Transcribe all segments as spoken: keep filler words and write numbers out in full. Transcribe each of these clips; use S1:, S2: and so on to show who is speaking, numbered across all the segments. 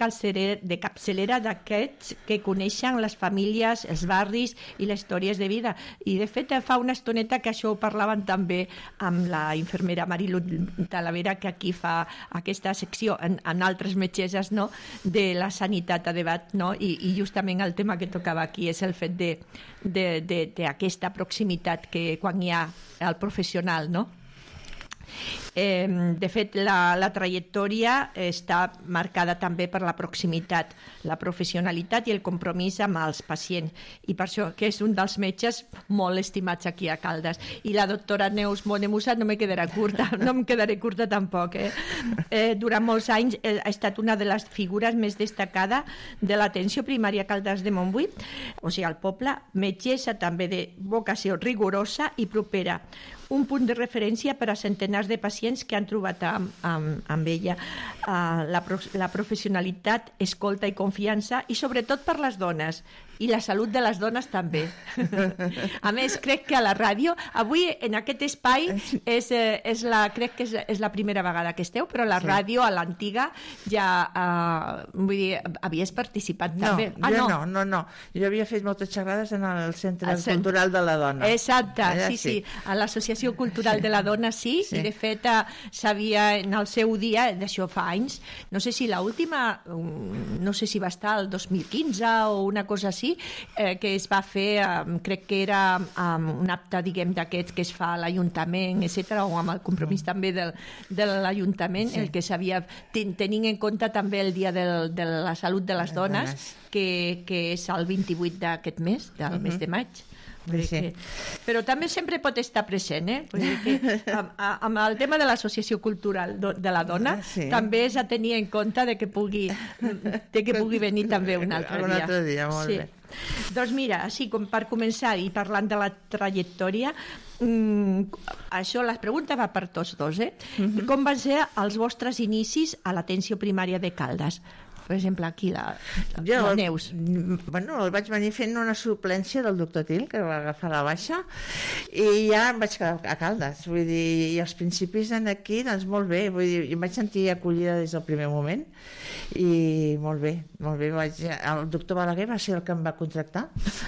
S1: capçalera, de capçalera d'aquests que coneixen les famílies, els barris i les històries de vida. I de fet fa una estoneta que això ho parlaven també amb la infermera Marilu Talavera, que aquí fa aquesta secció en, en altres metgesses, no?, de la sanitat a debat, no? I, i justament el tema que tocava aquí és el fet de, de, de, d'aquesta proximitat que quan hi ha el professional, no? Eh, de fet, la, la trajectòria està marcada també per la proximitat, la professionalitat i el compromís amb els pacients, i per això que és un dels metges molt estimats aquí a Caldes. I la doctora Neus Monemusa no me quedarà curta, no em quedaré curta tampoc. Eh? Eh, durant molts anys eh, ha estat una de les figures més destacada de l'atenció primària a Caldes de Montbui, o sigui, al poble, metgessa també de vocació rigorosa i propera, un punt de referència per a centenars de pacients que han trobat amb, amb, amb ella uh, la, la professionalitat, escolta i confiança, i sobretot per les dones, i la salut de les dones també. A més, crec que a la ràdio, avui en aquest espai, és, és la, crec que és, és la primera vegada que esteu, però a la sí. ràdio, a l'antiga, ja uh, vull dir, havies participat
S2: no,
S1: també.
S2: Ah, jo no. no, no, no. Jo havia fet moltes xerrades en el Centre el Cultural centre. de la Dona.
S1: Exacte, Allà, sí, sí, sí. A l'Associació Cultural sí. de la Dona, sí, sí, i de fet s'havia en el seu dia, d'això fa anys, no sé si l'última, no sé si va estar el dos mil quinze o una cosa així, eh, que es va fer, eh, crec que era um, un acte, diguem, d'aquests que es fa a l'Ajuntament, etcètera, o amb el compromís mm. també del, de l'Ajuntament, sí. el que s'havia, ten, tenint en compte també el Dia del, de la Salut de les Dones, que, que és el vint-i-vuit d'aquest mes, del mm-hmm. mes de maig. Sí. Que, però també sempre pot estar present, eh? Vull dir que amb, amb el tema de l'associació cultural de la dona sí. també és a tenir en compte de que pugui, de que pugui venir també un altre dia.
S2: Un altre dia, molt sí. bé.
S1: Doncs mira, així com per començar i parlant de la trajectòria, mmm, això, la pregunta va per tots dos, eh? Uh-huh. Com van ser els vostres inicis a l'atenció primària de Caldes? Per exemple, aquí la, la,
S2: jo,
S1: la Neus.
S2: Bueno, el vaig venir fent una suplència del doctor Til, que va agafar la baixa, i ja em vaig quedar a Caldes. Vull dir, i els principis en aquí, doncs molt bé. Vull dir, em vaig sentir acollida des del primer moment, i molt bé, molt bé. Vaig, el doctor Balaguer va ser el que em va contractar.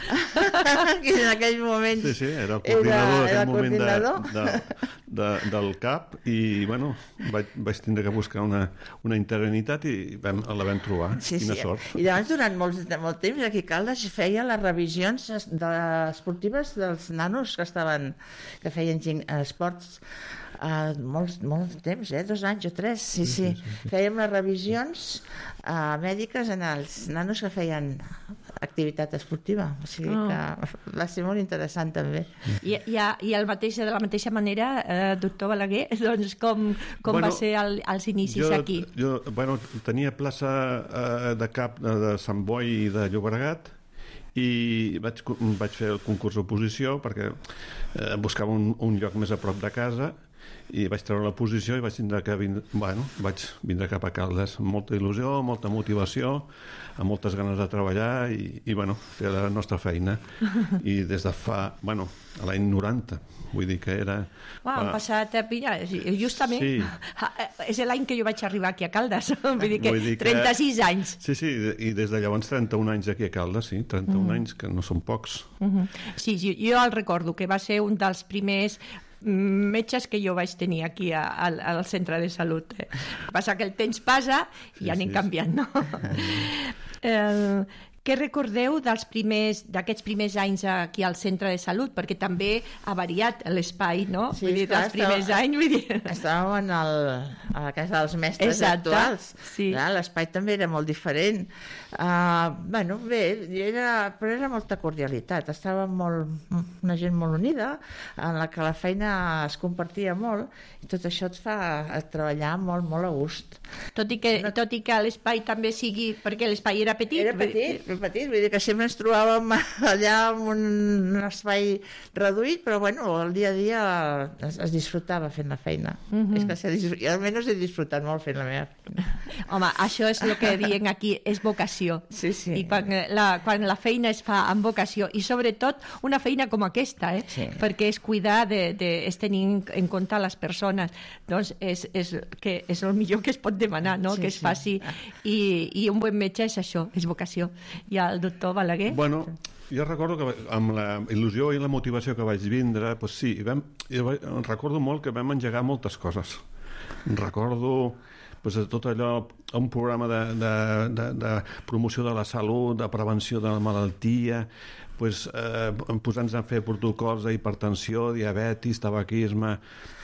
S2: Que en aquell moment...
S3: Sí, sí, era el coordinador,
S2: era, era
S3: en aquell
S2: coordinador.
S3: moment de, de, de, del C A P, i, bueno, vaig, vaig tindre que buscar una, una interinitat i vam, la vam trobar.
S2: Sí,
S3: Quina
S2: sí.
S3: sort.
S2: I llavors, durant molt, molt temps, aquí a Caldes feia les revisions de, esportives dels nanos que estaven, que feien esports uh, molt, molt temps, eh? dos anys o tres, sí, sí. sí. sí, sí. Fèiem les revisions uh, mèdiques en els nanos que feien activitat esportiva, o sigui oh. que va ser molt interessant també.
S1: I, i, i el mateix, de la mateixa manera, eh, doctor Balaguer, doncs com, com bueno, va ser el, els inicis
S3: jo,
S1: aquí?
S3: Jo bueno, tenia plaça eh, de cap de Sant Boi i de Llobregat, i vaig, vaig fer el concurs d'oposició perquè eh, buscava un, un lloc més a prop de casa, i vaig treure la posició i vaig tindre que vindre, bueno, vaig vindre cap a Caldes amb molta il·lusió, molta motivació, amb moltes ganes de treballar i, i bueno, fer la nostra feina. I des de fa, bueno, a l'any noranta, vull dir que era...
S1: Uau, han passat, mira, justament, sí. És l'any que jo vaig arribar aquí a Caldes, vull dir que, vull dir que trenta-sis anys.
S3: Sí, sí, i des de llavors trenta-un anys aquí a Caldes, sí, trenta-un mm. anys, que no són pocs.
S1: Mm-hmm. Sí, sí, jo el recordo, que va ser un dels primers metges que jo vaig tenir aquí a, a, al centre de salut. Eh. Passa que el temps passa i sí, anem sí, canviant, no? eh, què recordeu dels primers, d'aquests primers anys aquí al centre de salut? Perquè també ha variat l'espai, no?
S2: Sí,
S1: vull dir,
S2: clar,
S1: dels primers
S2: estava,
S1: anys, vull dir...
S2: Estàvem en el, a la casa dels mestres
S1: Exacte,
S2: actuals.
S1: Sí.
S2: L'espai també era molt diferent. Uh, bueno, bé, era, però era molta cordialitat. Estava molt, una gent molt unida, en la que la feina es compartia molt, i tot això et fa treballar molt, molt a gust.
S1: Tot i que, no... tot i que l'espai també sigui... Perquè l'espai era petit.
S2: Era petit, ben petit, vull dir que sempre ens trobàvem allà en un espai reduït, però bueno, el dia a dia es, es disfrutava fent la feina. Uh-huh. És que se disfr... jo almenys he disfrutat molt fent la meva feina.
S1: Home, això és el que diem aquí, és vocació.
S2: Sí, sí.
S1: I quan la, quan la feina es fa amb vocació, i sobretot una feina com aquesta, eh?
S2: Sí.
S1: Perquè és cuidar, de, de, és tenir en compte les persones, doncs és, és, que és el millor que es pot demanar, no?
S2: Sí,
S1: Que es
S2: sí.
S1: faci, i, i un bon metge és això, és vocació. I el doctor Balaguer?
S3: Bueno, jo recordo que amb la il·lusió i la motivació que vaig vindre, doncs sí, vam, jo vaig, recordo molt que vam engegar moltes coses. Recordo pues, tot allò, un programa de, de, de, de promoció de la salut, de prevenció de la malaltia, pues, eh, posant-nos a fer protocols d'hipertensió, diabetis, tabaquisme.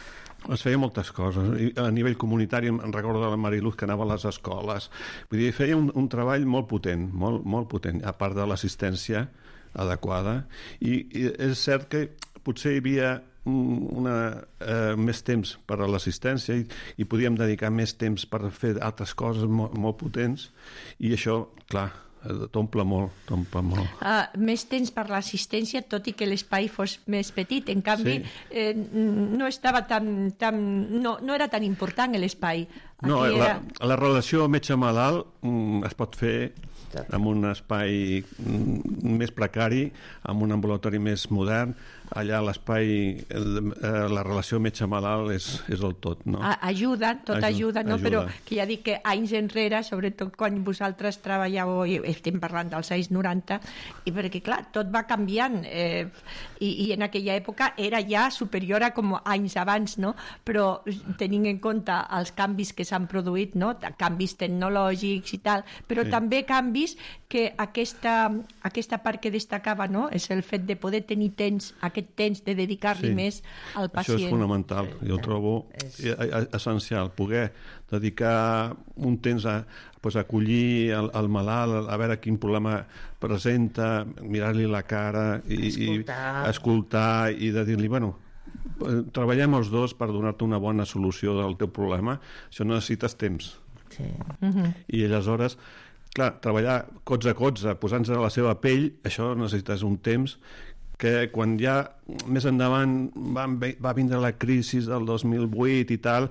S3: Es feia moltes coses. I a nivell comunitari em recordo de la Mariluz que anava a les escoles. Vull dir, feia un, un treball molt potent, molt, molt potent, a part de l'assistència adequada. I, I és cert que potser hi havia una, eh, més temps per a l'assistència i, i podíem dedicar més temps per fer altres coses molt, molt potents, i això, clar, t'omple molt, t'omple molt.
S1: Uh, més temps per l'assistència, tot i que l'espai fos més petit. En canvi, sí. eh, no estava tan, tan no, no era tan important l'espai.
S3: No,
S1: Aquí
S3: la,
S1: era...
S3: la relació metge-malalt mm, es pot fer en un espai mm, més precari, amb un ambulatori més modern. Allà l'espai, eh, la relació metge-malalt és, és el tot, no?
S1: Ajuda, tot ajuda,
S3: ajuda,
S1: no?
S3: ajuda.
S1: Però que ja dic que anys enrere, sobretot quan vosaltres treballàveu, i estem parlant dels anys noranta, i perquè, clar, tot va canviant, eh, i, i en aquella època era ja superior a com anys abans, no? Però tenint en compte els canvis que s'han produït, no? Canvis tecnològics i tal, però sí. també canvis que aquesta, aquesta part que destacava, no? És el fet de poder tenir temps, aquest temps de dedicar-li sí. més al pacient.
S3: Això és fonamental, jo ho trobo és... essencial, poder dedicar un temps a pues, acollir el, el malalt, a veure quin problema presenta, mirar-li la cara i escoltar, i, escoltar, i de dir-li, bueno, treballem els dos per donar-te una bona solució del teu problema. Això necessites temps.
S2: Sí.
S1: Uh-huh.
S3: I aleshores, clar, treballar colze a colze, posant-se a la seva pell, això necessites un temps que quan ja més endavant va, va vindre la crisi del dos mil vuit i tal,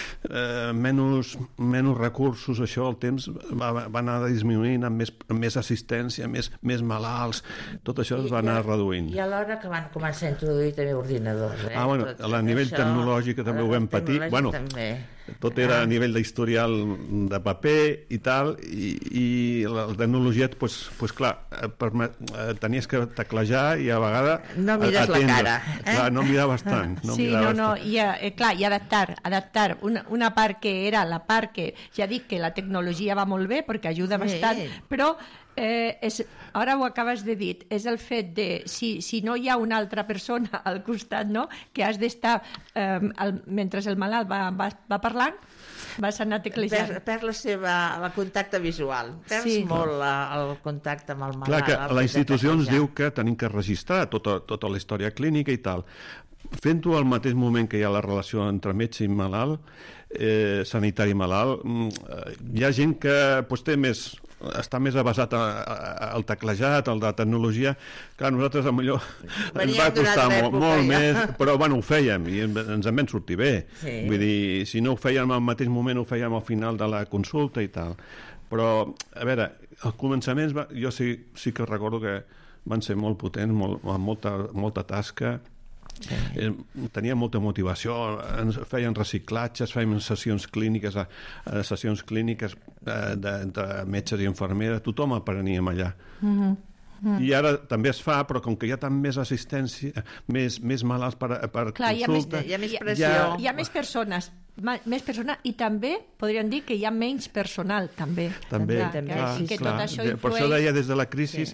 S3: eh, menys, menys recursos, això, el temps va, va anar disminuint amb més, amb més assistència, més, més malalts, tot això es va anar reduint.
S2: I alhora que van començar a introduir també ordinadors. Eh?
S3: Ah, bueno,
S2: tot,
S3: a nivell això, tecnològic també ho vam patir. Bueno,
S2: també.
S3: Tot era a nivell d'historial de paper i tal, i, i la tecnologia, pues, pues clar, permet, tenies que teclejar i a vegades
S2: no mires atendre. La cara. Eh?
S3: Clar, no miraves tant. No
S1: sí,
S3: miraves
S1: no, no,
S3: tant.
S1: i, eh, clar, i adaptar, adaptar una, una part que era la part que, ja dic que la tecnologia va molt bé perquè ajuda sí. bastant, però eh, és, ara ho acabes de dir, és el fet de, si, si no hi ha una altra persona al costat, no?, que has d'estar, eh, el, mentre el malalt va, va, va parlant, vas anar teclejant.
S2: Per, per la seva, el contacte visual. Perds sí. molt la, el contacte amb el malalt.
S3: Clar que la institució ens diu que tenim que registrar tota, tota la història clínica i tal. Fent-ho al mateix moment que hi ha la relació entre metge i malalt, eh, sanitari i malalt, hi ha gent que pues, té més... està més avasat al teclejat, al de tecnologia. Clar, nosaltres potser ens va costar molt, molt més, però bueno, ho fèiem i ens en vam sortir bé. Sí. Vull dir, si no ho fèiem al mateix moment, ho fèiem al final de la consulta i tal. Però, a veure, als començaments jo sí, sí que recordo que van ser molt potents, molt, amb molta, molta tasca. Sí. Eh, tenia molta motivació, ens feien reciclatges, feien sessions clíniques, eh, sessions clíniques eh, de, de metges i infermeres, tothom apreníem allà. Mm-hmm. Mm. I ara també es fa, però com que hi ha tant més assistència, més, més malalts per, per
S1: Clar,
S3: consulta...
S1: Hi ha més, hi ha més pressió. Hi ha, hi ha més persones, més persones, i també podríem dir que hi ha menys personal, també.
S3: També,
S1: clar,
S3: clar,
S1: que, que
S3: clar.
S1: tot això influeix...
S3: Per això deia des de la crisi sí.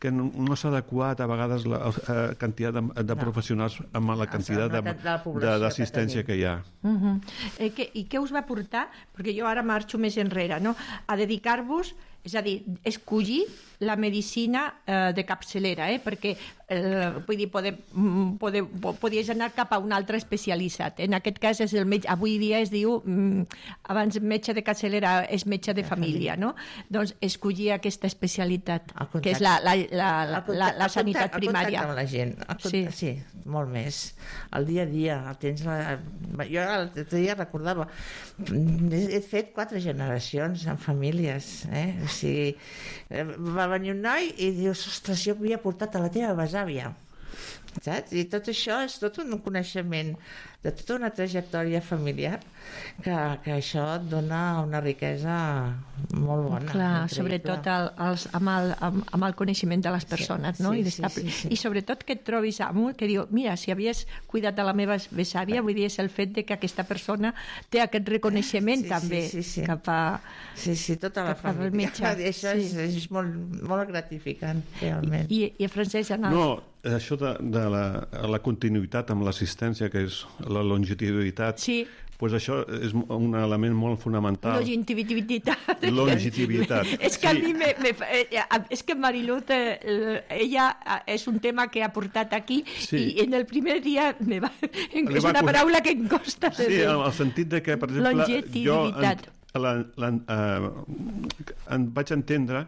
S3: que no, no s'ha adequat a vegades la uh, quantitat de, de no. professionals amb la quantitat d'assistència que hi ha.
S1: Uh-huh. eh, que, I què us va portar, perquè jo ara marxo més enrere, no? A dedicar-vos, és a dir, escollir la medicina eh, de capçalera, eh? Perquè eh, vull dir, pode, pode, podies anar cap a un altre especialitzat. En aquest cas, és el metge, avui dia es diu, mm, abans metge de capçalera és metge de família, no? Doncs escollir aquesta especialitat, que és la, la, la, la, la, la sanitat primària.
S2: El contacte amb la gent, sí. sí, molt més. El dia a dia, tens la... jo l'altre dia recordava, he fet quatre generacions en famílies, eh? O sigui, va venir un noi i dius, ostres, jo havia portat a la teva besàvia, saps? I tot això és tot un coneixement de tota una trajectòria familiar que, que això et dona una riquesa molt bona.
S1: Clar, sobretot el, els, amb, el, amb, amb el coneixement de les persones, sí, no?
S2: Sí,
S1: I,
S2: sí, sí, sí.
S1: I sobretot que et trobis amb un que diu, mira, si havies cuidat de la meva besàvia, vull dir, és el fet de que aquesta persona té aquest reconeixement
S2: sí,
S1: també
S2: sí, sí, sí.
S1: cap a...
S2: Sí, sí, tota la família. Això sí. és, és molt, molt gratificant, realment.
S1: I, i, i Francesc, en el...
S3: No, això de, de la, la continuïtat amb l'assistència, que és la longitudinalitat,
S1: sí.
S3: pues això és un element molt fonamental.
S1: Longitudinalitat.
S3: Longitudinalitat.
S1: és que sí. a mi me, me, és que Marilut, ella és un tema que ha portat aquí sí. i en el primer dia me va, és una va... paraula que em costa.
S3: Sí, en el sentit de que, per exemple,
S1: longitudinalitat.
S3: jo en, la, la, uh, en vaig entendre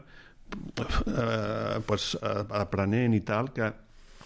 S3: uh, pues, uh, aprenent i tal, que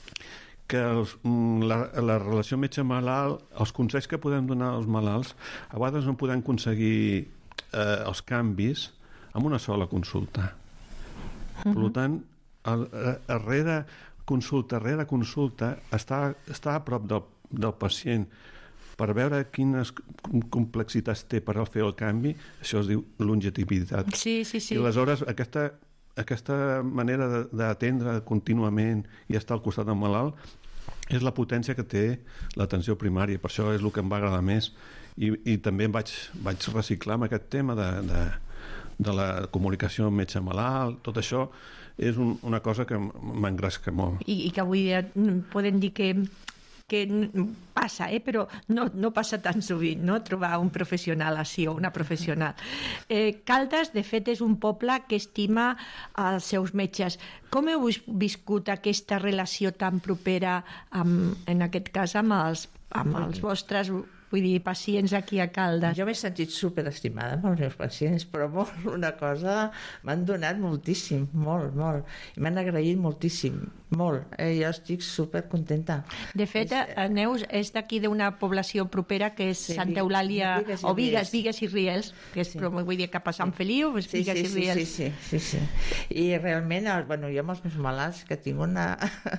S3: que els, la, la relació metge-malalt, els consells que podem donar als malalts, a vegades no podem aconseguir eh, els canvis amb una sola consulta. Uh-huh. Per tant, el, darrere consulta, darrere consulta, està, està a prop del, del pacient per veure quines complexitats té per fer el canvi, això es diu longitudinalitat.
S1: Sí, sí, sí.
S3: I aleshores aquesta aquesta manera d'atendre contínuament i estar al costat del malalt és la potència que té l'atenció primària, per això és el que em va agradar més. I, i també vaig, vaig reciclar amb aquest tema de, de, de la comunicació metge-malalt, tot això és un, una cosa que m'engresca molt.
S1: I, i que avui dia podem dir que que passa, eh? Però no, no passa tan sovint, no? Trobar un professional així o una professional. Eh, Caldes, de fet, és un poble que estima els seus metges. Com heu viscut aquesta relació tan propera, amb, en aquest cas, amb els, amb els vostres... Vull dir, pacients aquí a Caldes.
S2: Jo m'he sentit superestimada amb els meus pacients, però molt, una cosa m'han donat moltíssim, molt, molt. I m'han agraït moltíssim, molt. Eh, jo estic supercontenta.
S1: De fet, és... Neus és d'aquí d'una població propera que és sí, Santa Eulàlia, o Vigues, Vigues i Riells, que és, sí. però vull dir, cap a Sant Feliu, és
S2: sí,
S1: Vigues
S2: sí,
S1: i Riells.
S2: Sí, sí, sí, sí. I realment, bueno, jo amb els meus malalts, que tinc una...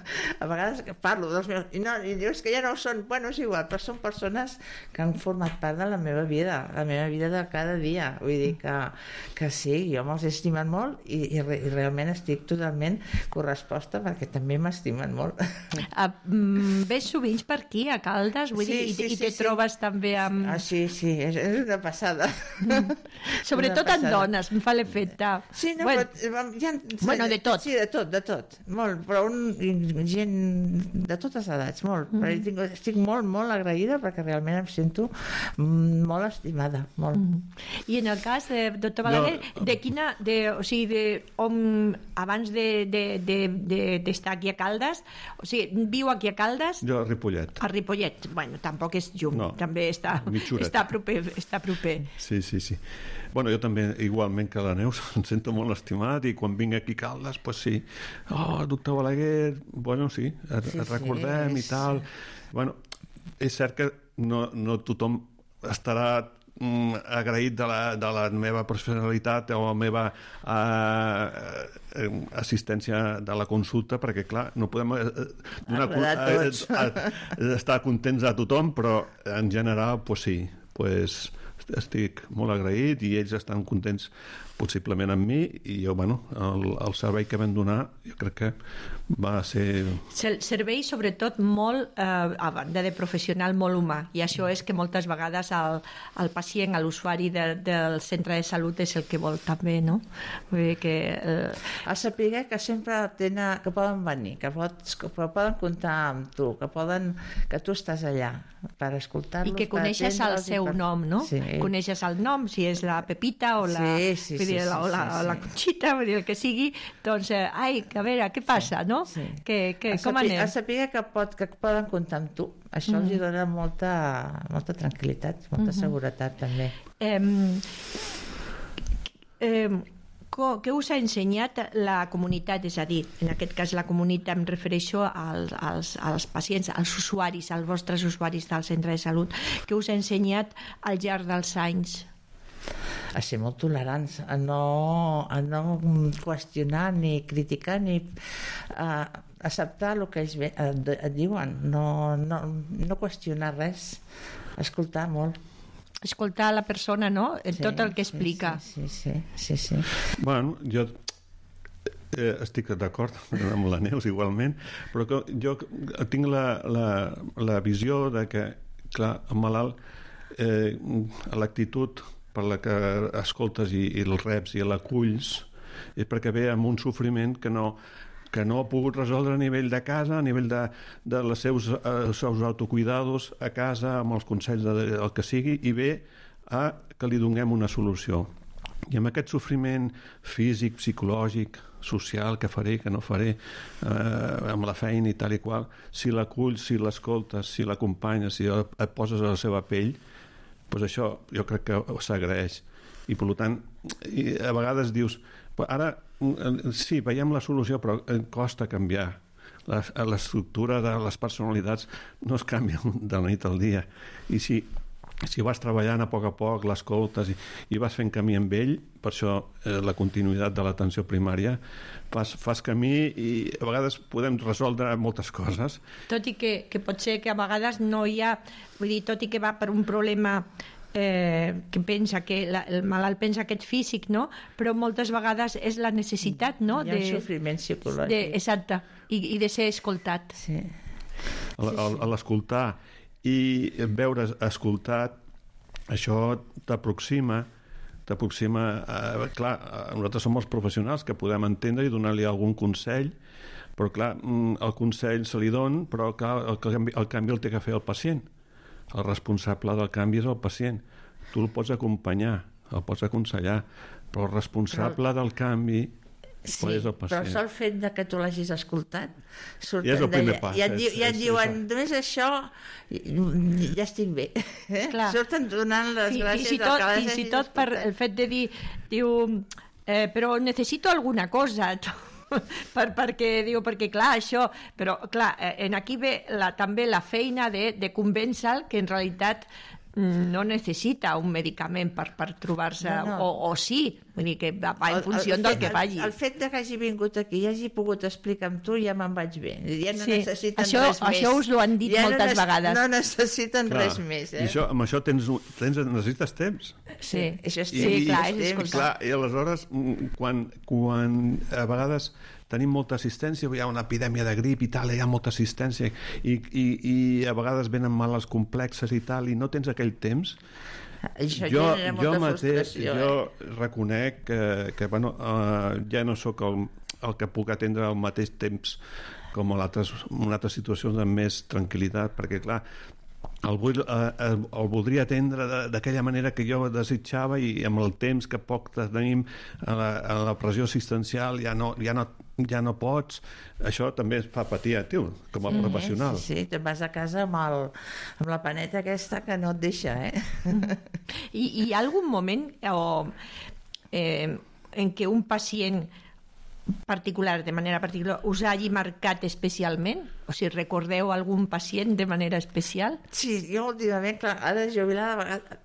S2: a vegades parlo dels meus... I, no, i dius que ja no són... Bueno, és igual, però són persones que han format part de la meva vida, la meva vida de cada dia. Vull dir que, que sí, jo me'ls he estimat molt i, i, re, i realment estic totalment corresposta perquè també m'estimen molt.
S1: Uh, mm, ves sovint per aquí, a Caldes? Vull
S2: sí,
S1: dir,
S2: sí,
S1: i, i
S2: sí,
S1: te
S2: sí.
S1: trobes també amb...
S2: Ah, sí, sí, és, és una passada.
S1: Mm. Sobretot en dones, em fa l'efecte.
S2: Sí, no, bueno, però... Ja,
S1: bueno, de tot.
S2: Sí, de tot, de tot. Molt, però un, gent de totes edats, molt. Mm. Però tinc, estic molt, molt agraïda perquè realment em sento molt estimada, molt. Mm.
S1: I en el cas de doctor Balaguer, no. de quina, de, o sigui, de, on, abans de, de, de, de, d'estar aquí a Caldes, o sigui, viu aquí a Caldes?
S3: Jo a Ripollet.
S1: A Ripollet, bueno, tampoc és lluny,
S3: no.
S1: també està, està, proper, està proper.
S3: Sí, sí, sí. Bueno, jo també, igualment que la Neus, em sento molt estimat i quan vinc aquí a Caldes, pues sí, oh, doctor Balaguer, bueno, sí, et, sí, et recordem sí, i tal. Bueno, és cert que no, no tothom estarà mm, agraït de la, de la meva professionalitat o la meva uh, assistència de la consulta, perquè clar, no podem uh, donar, uh, uh, estar contents a tothom, però en general pues sí, pues, estic molt agraït i ells estan contents possiblement amb mi, i jo, bueno, el, el servei que vam donar jo crec que va ser...
S1: Servei sobretot molt, eh, a banda de professional, molt humà, i això és que moltes vegades el, el pacient, l'usuari de, del centre de salut és el que vol també, no? Vull dir que... Eh...
S2: A saber que sempre tenen, que poden venir, que, pots, que poden comptar amb tu, que, poden, que tu estàs allà per escoltar-los.
S1: I que coneixes el seu per... nom, no?
S2: Sí.
S1: Coneixes el nom, si és la Pepita o la,
S2: sí, sí,
S1: vull dir,
S2: sí,
S1: la, o la,
S2: sí, sí.
S1: la Conxita, vull dir, el que sigui, doncs, eh, ai, a veure, què passa, sí, no? Sí. Que, que,
S2: a
S1: com
S2: saber,
S1: anem?
S2: A saber que, pot, que poden comptar amb tu. Això mm. els hi dona molta, molta tranquil·litat, molta mm-hmm. seguretat, també.
S1: Eh, eh, què us ha ensenyat la comunitat? És a dir, en aquest cas la comunitat em refereixo als, als, als pacients, als usuaris, als vostres usuaris del centre de salut. Què us ha ensenyat al llarg dels anys?
S2: A ser molt tolerants, a no, a no qüestionar ni criticar ni a acceptar el que ells et, et diuen, no, no, no qüestionar res, escoltar molt.
S1: Escoltar la persona, no? En
S2: sí,
S1: tot el que explica.
S2: Sí, sí, sí. sí, sí.
S3: Bueno, jo eh, estic d'acord amb la Neus igualment, però que jo tinc la, la, la visió de que, clar, el malalt, eh, l'actitud per la que escoltes i, i el reps i l'aculls és perquè ve amb un sofriment que no, que no ha pogut resoldre a nivell de casa, a nivell de, de les seus, eh, seus autocuidados a casa, amb els consells de, del que sigui, i ve a que li donem una solució. I amb aquest sofriment físic, psicològic, social, que faré, que no faré, eh, amb la feina i tal i qual, si l'aculls, si l'escoltes, si l'acompanyes, si et poses a la seva pell, doncs això jo crec que s'agraeix. I per tant, i a vegades dius, ara sí, veiem la solució, però costa canviar. L'estructura de les personalitats no es canvia de la nit al dia. I si, si vas treballant a poc a poc, l'escoltes i, i vas fent camí amb ell, per això eh, la continuïtat de l'atenció primària, fas, fas camí i a vegades podem resoldre moltes coses.
S1: Tot i que, que pot ser que a vegades no hi ha, vull dir, tot i que va per un problema eh, que pensa que la, el malalt pensa que és físic, no? Però moltes vegades és la necessitat, no?
S2: Hi ha
S1: de,
S2: un sofriment psicològic.
S1: De, exacte, i, i de ser escoltat.
S2: Sí.
S3: A l'escoltar i veure escoltat, això t'aproxima t'aproxima, eh, clar, nosaltres som els professionals que podem entendre i donar-li algun consell, però clar, el consell se li don, però clar, el, canvi, el canvi el té que fer el pacient. El responsable del canvi és el pacient. Tu el pots acompanyar, el pots aconsellar, però el responsable però... del canvi
S2: sí,
S3: és el pacient.
S2: Però sol fet de que tu l'hagis escoltat,
S3: ja és el primer pas.
S2: I et, diu, i et diuen, només això ja estic bé.
S1: Clar.
S2: Surten donant les
S1: sí,
S2: gràcies
S1: fins i tot,
S2: que
S1: fins i tot per el fet de dir, diu, eh, però necessito alguna cosa, per, perquè, diu, perquè clar, això, però clar, en aquí ve la, també la feina de, de convèncer que en realitat no necessita un medicament per, per trobar-se, no, no. O, o sí, vull dir que va en funció el, el del fet, que vagi.
S2: El, el fet de que hagi vingut aquí i hagi pogut explicar amb tu, ja me'n vaig bé. Ja no sí, necessiten
S1: això,
S2: res
S1: això més. Això us ho han dit
S2: ja
S1: moltes
S2: no
S1: vegades.
S2: No necessiten clar, res més. Eh?
S3: I això, amb això tens, tens, necessites temps.
S2: Sí, això és
S1: sí,
S2: temps.
S1: clar,
S2: és
S1: és
S2: temps.
S3: Clar, i aleshores, quan, quan a vegades tenim molta assistència, hi ha una epidèmia de grip i tal, hi ha molta assistència i, i, i a vegades venen malalts complexes i tal, i no tens aquell temps.
S2: Això
S3: jo,
S2: jo
S3: mateix,
S2: eh?
S3: jo reconec que, que bueno, uh, ja no sóc el, el que puc atendre al mateix temps com en altres, en altres situacions amb més tranquil·litat, perquè clar, el, vull, eh, el voldria atendre d'aquella manera que jo desitjava i amb el temps que poc tenim a la, a la pressió assistencial ja no, ja, no, ja no pots. Això també es fa patir a tu com a sí, professional.
S2: Sí, sí, te'n vas a casa amb, el, amb la paneta aquesta que no et deixa, eh?
S1: I, i hi ha algun moment o, eh, en què un pacient particular, de manera particular, us hagi marcat especialment? O si recordeu algun pacient de manera especial?
S2: Sí, jo últimament, clar, ara jubilada,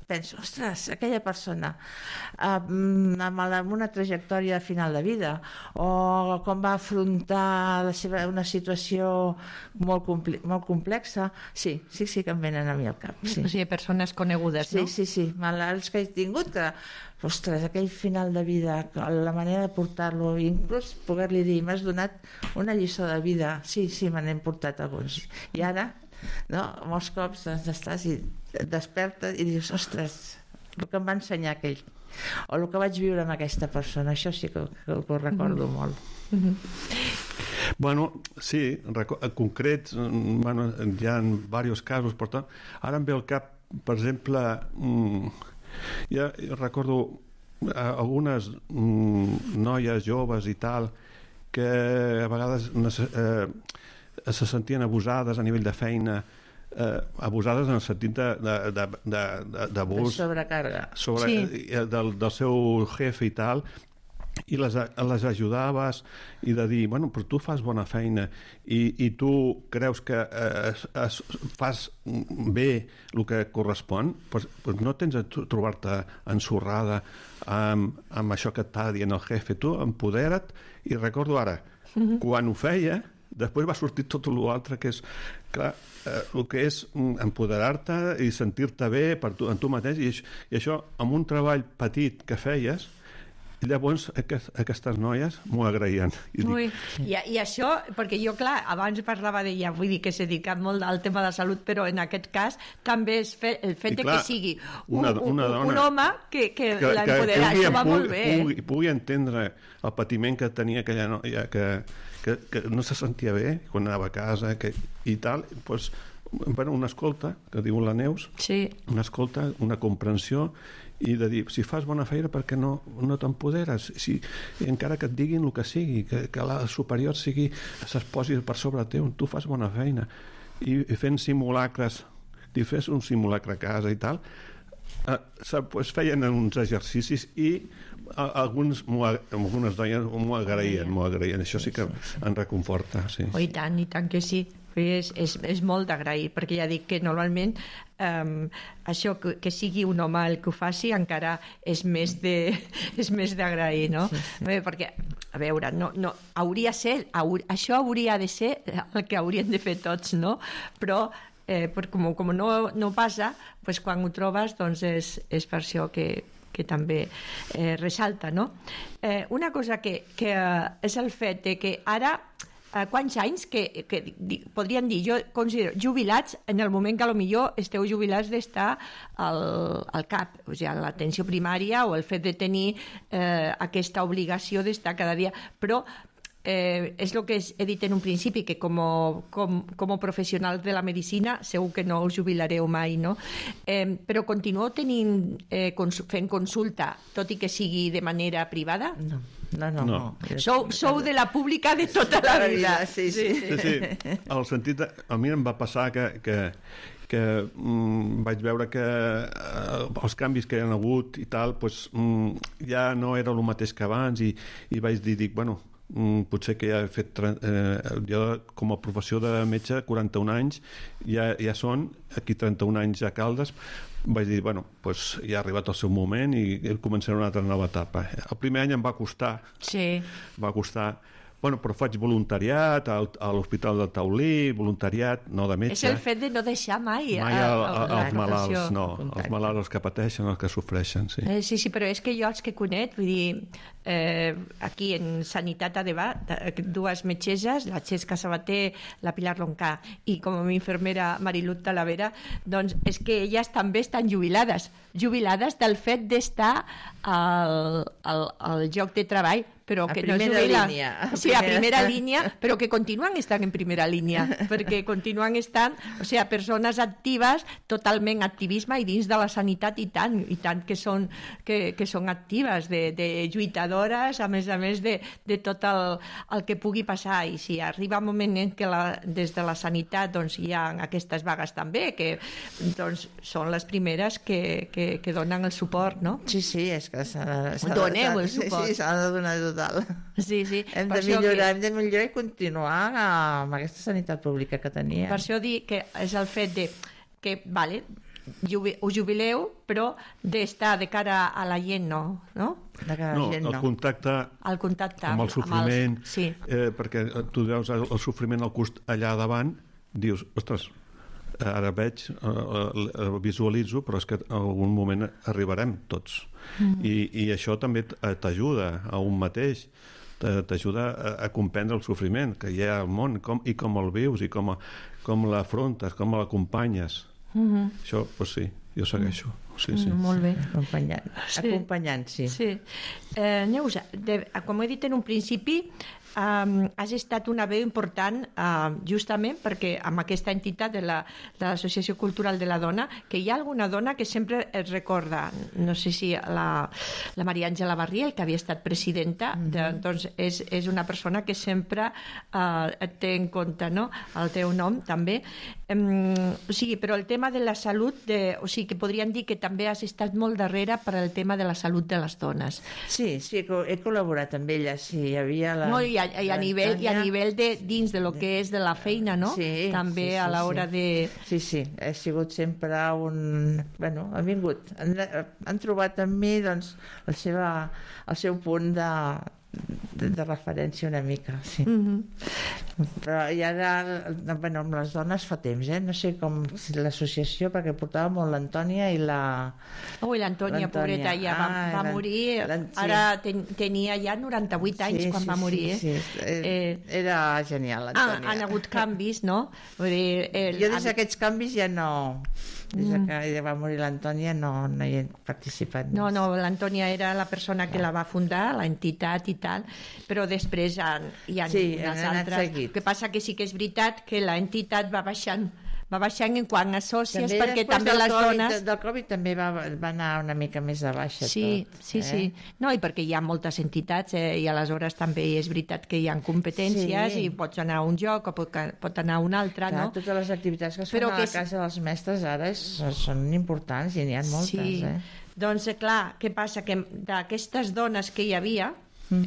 S2: penso, ostres, aquella persona amb, amb una trajectòria de final de vida, o com va afrontar la seva, una situació molt, compli molt complexa, sí, sí, sí que em venen a mi al cap. Sí.
S1: O sigui, persones conegudes,
S2: sí,
S1: no?
S2: Sí, sí, sí, malalts que he tingut, que, ostres, aquell final de vida, la manera de portar-lo, inclús poder-li dir, m'has donat una lliçó de vida, sí, sí, me n'hem portat alguns. I ara, no, molts cops doncs, estàs i et despertes i dius, ostres, el que em va ensenyar aquell, o el que vaig viure amb aquesta persona, això sí que, que, que ho recordo mm-hmm. molt.
S3: Mm-hmm. Bueno, sí, en concret, bueno, hi ha diversos casos, per tant, ara em ve al cap, per exemple, ja recordo algunes noies joves i tal, que a vegades eh, se sentien abusades a nivell de feina, eh, abusades en el sentit d'abús de, de, de, de
S2: sobrecàrrega
S3: sobre, sí. del, del seu jefe i tal, i les, les ajudaves i de dir, bueno, però tu fas bona feina i, i tu creus que eh, es, es, fas bé el que correspon, doncs, doncs no tens de trobar-te ensorrada amb, amb això que et està dient el jefe. Tu empodera't, i recordo ara, mm-hmm. quan ho feia, després va sortir tot l'altre, que és, clar, eh, el que és empoderar-te i sentir-te bé per tu, en tu mateix, i, i això, amb un treball petit que feies, llavors aquest, aquestes noies m'ho agraïen. I,
S1: Ui, i, I això, perquè jo, clar, abans parlava d'ella, vull dir que s'ha dedicat molt al tema de salut, però en aquest cas també és fe, el fet clar, de que sigui un, una, una dona, un home que, que, que l'empodera, això va
S3: pugui,
S1: molt bé.
S3: Pugui, pugui entendre el patiment que tenia aquella noia, que, que, que no se sentia bé quan anava a casa que, i tal, doncs, bueno, una escolta, que diu la Neus,
S1: sí. una
S3: escolta, una comprensió, i de dir, si fas bona feina, per què no, no t'empoderes? Si, encara que et diguin el que sigui, que, que la superior sigui, se's posi per sobre teu, tu fas bona feina. I, i fent simulacres, i fes un simulacre a casa i tal, eh, pues, feien uns exercicis i a, alguns algunes dones m'ho agraïen, m'ho agraïen. Això sí que em reconforta. Sí.
S1: Oh, i tant, i tant que sí. És, és, és molt d'agrair, perquè ja dic que normalment um, això que, que sigui un home el que ho faci encara és més de, és més d'agrair, no? Sí, sí. Bé, perquè, a veure, no, no, hauria ser, haur, això hauria de ser el que haurien de fer tots, no? Però eh, per, com, com no, no passa, pues, quan ho trobes, doncs és, és per això que que també eh, ressalta, no? Eh, una cosa que, que eh, és el fet de que ara Uh, quants anys que, que di, podrien dir, jo considero jubilats en el moment que potser esteu jubilats d'estar al, al C A P, o sigui, a l'atenció primària, o el fet de tenir eh, aquesta obligació d'estar cada dia, però eh, és el que he dit en un principi, que com, com, com a professional de la medicina segur que no us jubilareu mai, no? Eh, però continueu tenint, eh, cons fent consulta, tot i que sigui de manera privada?
S2: No. No, no, no.
S1: no. Sou, sou de la pública de tota la vida.
S2: Sí, sí.
S3: sí, sí. El sentit de, a mi em va passar que, que, que mm, vaig veure que eh, els canvis que hi ha hagut i tal, pues, mm, ja no era el mateix que abans, i, i vaig dir, dic, bueno, mm, potser que ja he fet eh, jo com a professió de metge quaranta-un anys, ja, ja són aquí trenta-un anys a Caldes. Vaig dir, bueno, pues ja ha arribat el seu moment i començaré una altra nova etapa. El primer any em va costar,
S1: sí.
S3: va costar, bueno, però faig voluntariat al, a l'Hospital del Taulí, voluntariat, no de metge.
S1: És el fet de no deixar mai,
S3: mai a, a, a, els malalts, no, els malalts, els que pateixen, els que sofreixen, sí.
S1: Eh, sí, sí, però és que jo els que conec, vull dir, eh, aquí en Sanitat Adeva, dues metgesses, la Xesca Sabater, la Pilar Roncà, i com a mi infermera Marilut Talavera, doncs és que elles també estan jubilades, jubilades del fet d'estar al, al, al lloc de treball, però
S2: a
S1: que no es jubila. Línia, a sí, primera... a primera línia, però que continuen estant en primera línia, perquè continuen estant, o sigui, persones actives, totalment activisme, i dins de la sanitat i tant, i tant que són, que, que són actives, de, de lluitadores, a més a més de, de tot el, el que pugui passar. I si arriba un moment en què la, des de la sanitat doncs, hi ha aquestes vagues també, que doncs, són les primeres que, que, que donen el suport, no?
S2: Sí, sí, és que s'ha de...
S1: Doneu el suport.
S2: Sí, sí, s'ha de donar tot.
S1: Sí, sí.
S2: Hem de millorar, que... hem de millorar i continuar amb aquesta sanitat pública que tenia.
S1: Per això dir que és el fet de que, vale, jubi, us jubileu, però d'estar de cara a la gent, no? No,
S2: De cara a
S3: No,
S2: la gent,
S3: el
S2: no.
S3: contacte
S1: el contacte
S3: amb el sofriment,
S1: amb els... Sí.
S3: eh, perquè tu veus el, el sofriment al cost allà davant, dius, ostres, ara veig, eh, eh, visualitzo, però és que en algun moment arribarem tots. Mm. I, I això també t'ajuda a un mateix, t'ajuda a, a comprendre el sofriment que hi ha al món, com, i com el vius, i com, a, com l'afrontes, com l'acompanyes. Mm-hmm. Això, doncs sí, jo segueixo. Sí, sí.
S1: Mm, molt bé.
S2: Acompanyant,
S1: Sí.
S2: acompanyant, sí.
S1: Sí. Eh, Neus, de, com he dit en un principi, um, has estat una veu important uh, justament perquè amb aquesta entitat de la, de l'Associació Cultural de la Dona, que hi ha alguna dona que sempre es recorda, no sé si la, la Maria Àngela Barriel, que havia estat presidenta, mm-hmm. de, doncs és, és una persona que sempre uh, et té en compte, no?, el teu nom també. Um, o sigui, però el tema de la salut, de, o sigui, que podríem dir que també has estat molt darrere per al tema de la salut de les dones.
S2: Sí, sí, he col·laborat amb ella, sí, hi havia la...
S1: No, i a, i a nivell, i a nivell de, dins de lo que és de la feina, no?
S2: Sí,
S1: també
S2: sí, sí,
S1: a l'hora
S2: sí.
S1: de...
S2: Sí, sí, he sigut sempre un... Bueno, han vingut, han, han trobat en mi, doncs, la seva, el seu punt de, de, de referència una mica, sí. Mm-hmm. Però i ara, bueno, amb les dones fa temps, eh? No sé com si l'associació, perquè portava molt l'Antònia i la...
S1: Ui, l'Antònia, pobreta, ja va,
S2: ah,
S1: va morir, sí. Ara ten, tenia ja noranta-vuit anys
S2: sí,
S1: quan
S2: sí,
S1: va morir,
S2: sí,
S1: eh?
S2: sí. Eh,
S1: eh
S2: Era genial,
S1: ah,
S2: l'Antònia.
S1: han hagut canvis, no? Vull dir, el,
S2: jo des d'aquests canvis ja no... Des mm. que va morir l'Antònia no, no hi he participat.
S1: No, no, l'Antònia era la persona que la va fundar, l'entitat i tal, però després hi ha, hi ha
S2: sí,
S1: unes altres. El que passa que sí que és veritat que l'entitat va baixant va baixant en quant a sòcies,
S2: també
S1: perquè també les
S2: COVID,
S1: dones...
S2: Del Covid també va, va anar una mica més a baixa
S1: sí,
S2: tot.
S1: Sí,
S2: eh?
S1: sí. No, i perquè hi ha moltes entitats eh, i aleshores també és veritat que hi ha competències sí. i pots anar a un lloc o pot, pot anar a un altre,
S2: clar,
S1: no?
S2: Totes les activitats que es fan
S1: Però
S2: a la
S1: que...
S2: casa dels mestres ara és, són importants i n'hi ha moltes,
S1: sí.
S2: eh?
S1: Doncs, clar, què passa? Que d'aquestes dones que hi havia,
S2: uh-huh.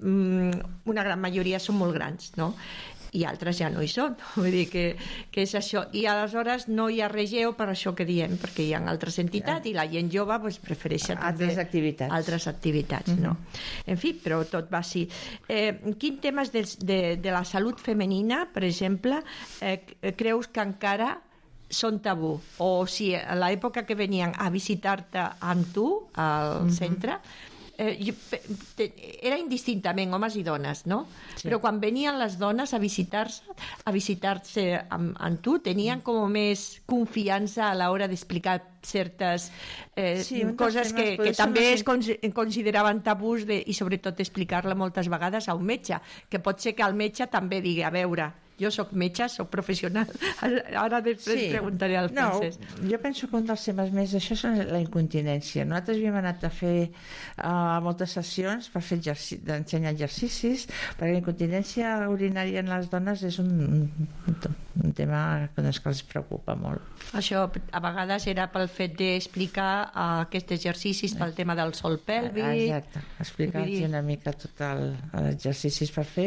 S1: eh, una gran majoria són molt grans, no? I altres ja no hi són, vull dir que, que és això, i aleshores no hi ha regeu per això que diem, perquè hi ha altres entitats ja. I la gent jove pues, prefereix
S2: altres activitats,
S1: altres activitats uh-huh. no? En fi, però tot va així. Eh, quin temes de, de, de la salut femenina, per exemple, eh, creus que encara són tabú? O si a l'època que venien a visitar-te amb tu al uh-huh. centre, Eh, jo, te, era indistintament homes i dones, no? Sí. Però quan venien les dones a visitar-se a visitar-se amb, amb tu, tenien com més confiança a l'hora d'explicar certes eh, sí, coses que, que també es consideraven tabús de, i sobretot explicar-la moltes vegades a un metge, que pot ser que el metge també digui, a veure, jo sóc metge, sóc professional, ara després sí. preguntaré al Francesc.
S2: No, jo penso que un dels temes més d'això és la incontinència. Nosaltres havíem anat a fer uh, moltes sessions per fer exercici, d'ensenyar exercicis, perquè la incontinència urinària en les dones és un, un, un tema que, doncs, que els preocupa molt.
S1: Això a vegades era pel fet d'explicar uh, aquests exercicis pel tema del sol pèlvic.
S2: Exacte, explicar-los una mica tots els exercicis per fer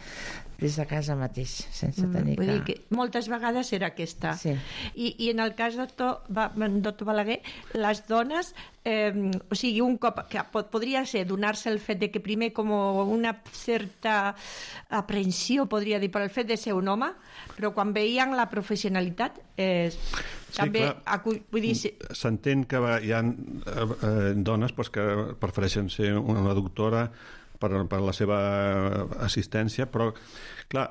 S2: des de casa mateix, sense tenir
S1: mm, vull
S2: que...
S1: dir que moltes vegades era aquesta.
S2: Sí.
S1: I, I en el cas del doctor Balaguer, les dones, eh, o sigui, un cop que pot, podria ser donar-se el fet de que primer com una certa aprensió, podria dir, per el fet de ser un home, però quan veien la professionalitat eh,
S3: sí,
S1: també
S3: clar,
S1: vull dir,
S3: s'entén que hi ha eh, dones pues, que prefereixen ser una doctora per, per la seva assistència, però clar,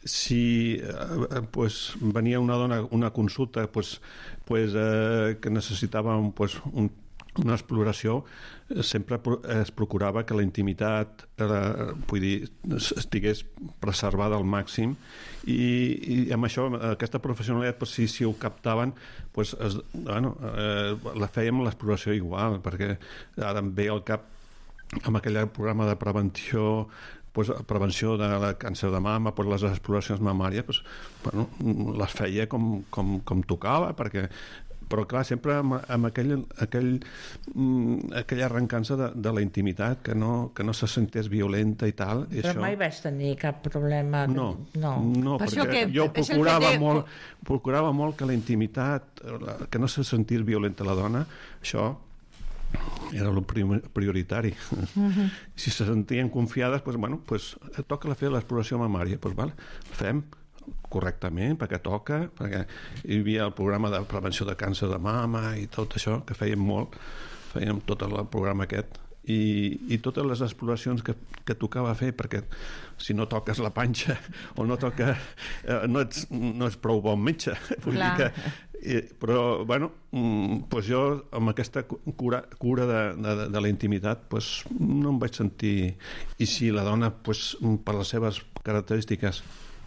S3: si eh, pues, venia una dona una consulta pues, pues, eh, que necessitava un, pues, un, una exploració, sempre es procurava que la intimitat eh, vull dir, estigués preservada al màxim i, i amb això, aquesta professionalitat pues, si, si ho captaven pues, es, bueno, eh, la fèiem l'exploració igual, perquè ara em ve al cap amb aquell programa de prevenció pues, prevenció de la càncer de mama, pues, les exploracions mamàries pues, bueno, les feia com, com, com tocava, perquè però clar, sempre amb, amb aquell, aquell, mm, aquella arrencança de, de la intimitat, que no, que no se sentés violenta i tal. I
S2: però
S3: això...
S2: mai vaig tenir cap problema.
S3: No,
S2: no.
S3: no
S1: Per
S3: perquè
S1: que
S3: jo
S1: és el
S3: procurava
S1: fet de-
S3: molt, procurava molt que la intimitat, la- que no se sentís violenta la dona, això era el prioritari. Uh-huh. Si se sentien confiades, pues, bueno, pues, toca fer l'exploració mamària, pues, val, fem correctament, perquè toca, perquè hi havia el programa de prevenció de càncer de mama i tot això, que fèiem molt, fèiem tot el programa aquest, i, i totes les exploracions que, que tocava fer, perquè si no toques la panxa o no toca, eh, no, ets, no ets prou bon metge. Vull dir que, i, però, bueno, pues jo amb aquesta cura, cura de, de, de la intimitat pues, no em vaig sentir... I si la dona, pues, per les seves característiques,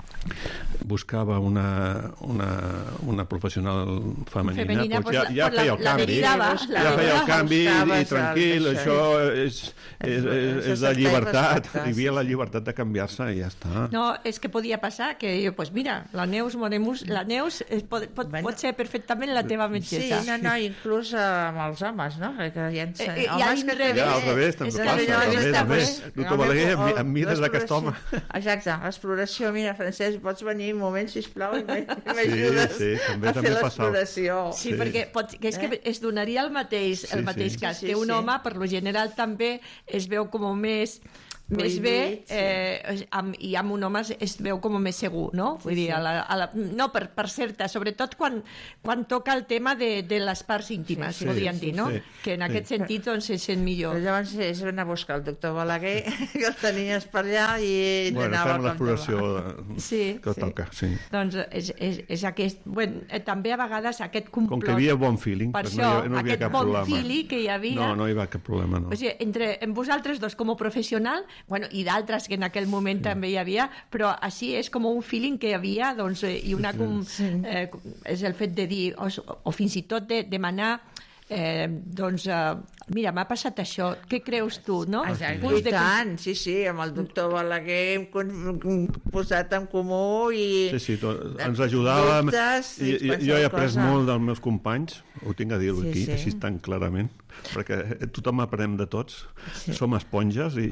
S3: buscava una, una, una professional femenina,
S1: Femenina,
S3: pues
S1: pues
S3: ja,
S1: la-
S3: ja
S1: pues
S3: feia
S1: la-
S3: el
S1: la
S3: canvi,
S1: derivava, la
S3: ja feia el
S1: derivava.
S3: canvi i
S2: Buscaves
S3: tranquil,
S2: el-
S3: això és, és, és, és de llibertat, hi havia la llibertat de canviar-se i ja està.
S1: No, és que podia passar que jo, pues mira, la Neus Moremus, la Neus es pot, pot,
S2: Bueno.
S1: pot ser perfectament la teva
S2: Sí,
S1: metgessa.
S2: no, no, inclús eh, amb els homes, no? Que hi ha
S1: Eh, eh, i
S2: homes
S1: al
S2: que
S1: revés.
S3: Ja, al revés, també
S1: És que
S3: passa,
S1: jo
S3: també,
S1: aquesta,
S3: també.
S1: pues,
S3: Doctor Balaguer, em, em mires d'aquest home.
S2: Exacte, l'exploració, mira, Francesc, pots venir un moment, sisplau, i m'ajudes
S3: sí, també-
S2: a
S3: també
S2: fer
S3: passava.
S2: l'exploració.
S1: Sí,
S3: Sí.
S1: perquè pot, que és que es donaria el mateix, el
S3: Sí,
S1: mateix
S3: sí.
S1: cas,
S2: Sí, sí,
S1: que un
S2: sí.
S1: home, per lo general, també es veu com més més bé,
S2: Prohibit, sí.
S1: eh, amb, i amb un home es, es veu com més segur, no? Vull
S2: Sí,
S1: dir,
S2: sí.
S1: a la, a la, no, per, per certa, sobretot quan, quan toca el tema de, de les parts íntimes,
S2: Sí, sí,
S1: podríem
S3: sí,
S1: dir, no?
S3: sí.
S1: Que en
S3: Sí.
S1: aquest sentit doncs, se sent millor.
S2: Però llavors és anar a buscar el doctor Balaguer, que el tenies per allà, i
S3: Bueno,
S2: t'anava
S3: fem
S2: com
S3: l'exploració
S2: te va.
S3: de-
S1: Sí,
S3: que
S2: sí.
S3: toca, sí.
S1: Doncs és, és, és aquest... Bueno, eh, també a vegades aquest complot...
S3: Com que hi havia bon feeling,
S1: Per
S3: pues
S1: això,
S3: no hi, havia- no hi havia
S1: aquest
S3: cap
S1: bon
S3: problema.
S1: feeling que hi havia...
S3: No, no hi va cap problema, no.
S1: O sigui, entre en vosaltres dos com a professional, bueno, i d'altres que en aquell moment sí. també hi havia, però així és com un feeling que hi havia, doncs, eh, i una com, eh, és el fet de dir, o, o fins i tot de demanar eh, doncs, eh, mira, m'ha passat això, què creus tu, no?
S2: Exacte,
S1: Punts
S2: i
S1: de-
S2: tant, sí, sí, amb el doctor Balaguer hem con- con- posat en comú i...
S3: Sí, sí, tot, ens ajudàvem.
S2: Dubtes,
S3: I, i,
S2: qualsevol
S3: jo he après
S2: cosa.
S3: molt dels meus companys, ho tinc a dir-ho
S2: Sí,
S3: aquí,
S2: sí.
S3: així tan clarament, perquè tothom aprenem de tots,
S2: Sí.
S3: som esponges i,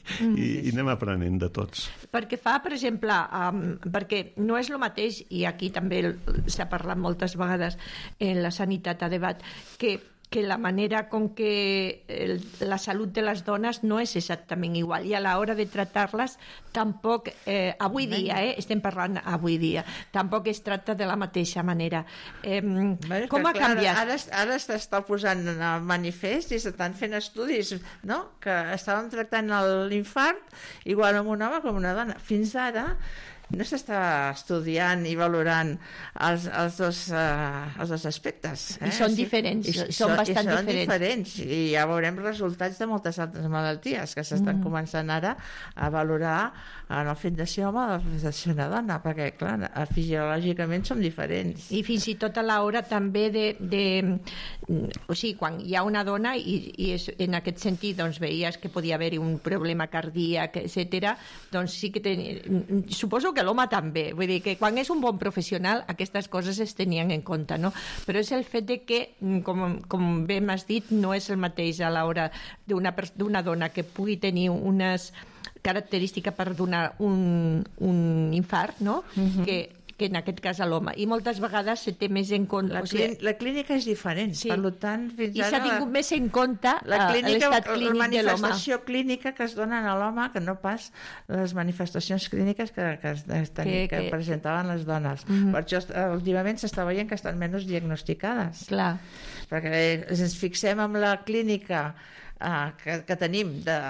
S3: i, i anem aprenent de tots.
S1: Perquè fa, per exemple, um, perquè no és el mateix, i aquí també el- s'ha parlat moltes vegades en la sanitat a debat, que que la manera com que el, la salut de les dones no és exactament igual i a l'hora de tractar-les tampoc, eh, avui dia, eh, estem parlant avui dia, tampoc es tracta de la mateixa manera. Eh,
S2: Bueno,
S1: com
S2: que,
S1: ha
S2: clar,
S1: canviat?
S2: Ara, ara s'està posant en el manifest i s'estan fent estudis, no?, que estaven tractant l'infart igual amb un home com una dona. Fins ara no s'està estudiant i valorant els, els, dos, uh, els dos aspectes. Eh?
S1: I són diferents,
S2: I,
S1: són bastant
S2: i són
S1: diferents.
S2: diferents. I ja veurem resultats de moltes altres malalties que s'estan mm. començant ara a valorar en el fet de ser home o el fet de ser una dona, perquè, clar, fisiològicament som diferents.
S1: I fins i tot a l'hora també de, de... O sigui, quan hi ha una dona i, i és, en aquest sentit doncs, veies que podia haver-hi un problema cardíac, etcètera, doncs sí que ten... suposo que l'home també, vull dir que quan és un bon professional aquestes coses es tenien en compte, no? Però és el fet de que, com, com bé m'has dit, no és el mateix a l'hora d'una d'una dona que pugui tenir unes característiques per donar un, un infart, no? Uh-huh. que que en aquest cas a l'home. I moltes vegades se té més en compte...
S2: La,
S1: o sigui,
S2: clín la clínica és diferent,
S1: sí.
S2: per tant, fins
S1: I s'ha
S2: ara...
S1: tingut més en compte
S2: La clínica,
S1: l'estat
S2: la
S1: clínic de l'home.
S2: manifestació clínica que es donen a l'home, que no pas les manifestacions clíniques que, que, es, que,
S1: Que-
S2: que
S1: que-
S2: presentaven les dones.
S1: Mhm.
S2: Per això eh, últimament s'està veient que estan menys diagnosticades.
S1: Clar.
S2: Perquè ens fixem en la clínica eh, que, que tenim de,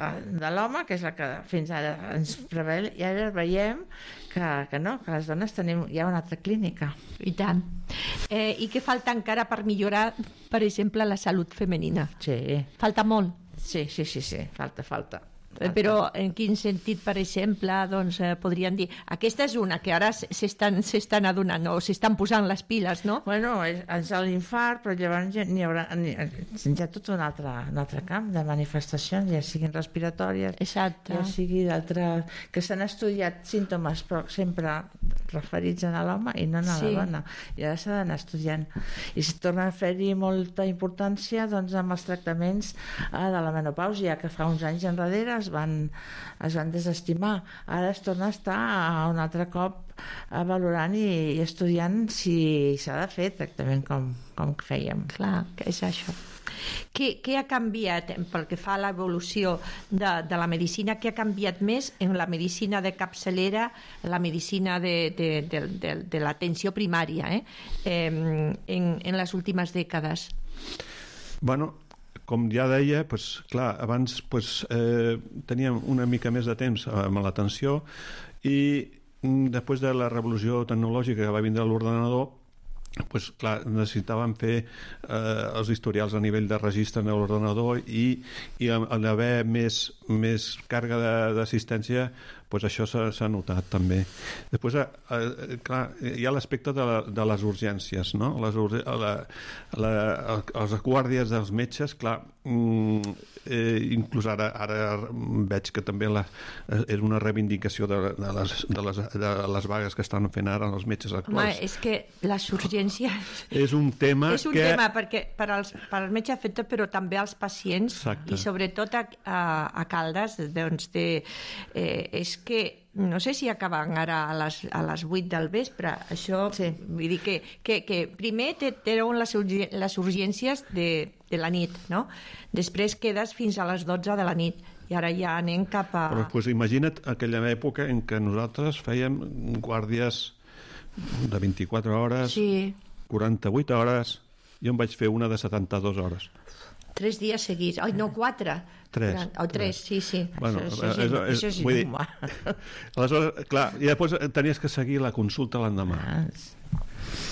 S2: de l'home, que és la que fins ara ens prevé, i ara veiem que, que no, que les dones tenim ja una altra clínica.
S1: I tant. Eh, I què falta encara per millorar, per exemple, la salut femenina?
S2: Sí,
S1: Falta molt.
S2: sí, sí, sí, sí. falta, falta.
S1: Eh, Però en quin sentit, per exemple, doncs, eh, podríem dir... Aquesta és una que ara s'estan s'estan adonant o s'estan posant les piles, no?
S2: Bueno, és, és l'infart, però llavors ja n'hi haurà n'hi, hi ha tot un altre, un altre camp de manifestacions, ja siguin respiratòries,
S1: Exacte.
S2: ja sigui d'altres... que s'han estudiat símptomes, però sempre referits a l'home i no a
S1: Sí.
S2: la dona, i ara s'ha d'anar estudiant, i es torna a fer-hi molta importància doncs, amb els tractaments eh, de la menopàusia, que fa uns anys enrere es van, es van desestimar. Ara es torna a estar a un altre cop eh, valorant i, i estudiant si s'ha de fer tractament com, com fèiem.
S1: Clar, que és això. Què, què ha canviat pel que fa a l'evolució de, de la medicina? Què ha canviat més en la medicina de capçalera, la medicina de, de, de, de, de l'atenció primària, eh? Eh, en, en les últimes dècades?
S3: Bueno, com ja deia, pues, clar, abans pues, eh, teníem una mica més de temps amb l'atenció i mm, després de la revolució tecnològica que va vindre a l'ordenador, pues, clar, necessitàvem fer eh, els historials a nivell de registre en l'ordenador i, i en haver més, més càrrega d'assistència, pues això s'ha notat també. Després, eh, clar, hi ha l'aspecte de, la, de les urgències, no? Les, la, la, els guàrdies dels metges, clar, mm, eh, inclús ara, ara veig que també la, és una reivindicació de, de, les, de, les, de les vagues que estan fent ara els metges actuals.
S1: Home, és que les urgències...
S3: És un tema
S1: és un
S3: que...
S1: tema perquè per als, per als metges afecta, però també als pacients.
S3: Exacte.
S1: I sobretot a, a, a Caldes, doncs de, eh, és que no sé si acaben ara a les, a les vuit del vespre, això,
S2: Sí.
S1: vull dir que, que, que primer tenen les, urgè- les urgències de, de la nit, no? Després quedes fins a les dotze de la nit i ara ja anem cap a...
S3: Però pues, imagina't aquella època en què nosaltres fèiem guàrdies de vint-i-quatre hores,
S1: Sí,
S3: quaranta-vuit hores, jo em vaig fer una de setanta-dues hores.
S1: tres dies seguits. Ai, no, quatre.
S3: Tres.
S1: O tres, sí, sí.
S3: Bueno,
S2: Això- això és- això és
S3: vull dir,
S2: inhumà.
S3: aleshores, clar, i després tenies que seguir la consulta l'endemà.
S2: Ah,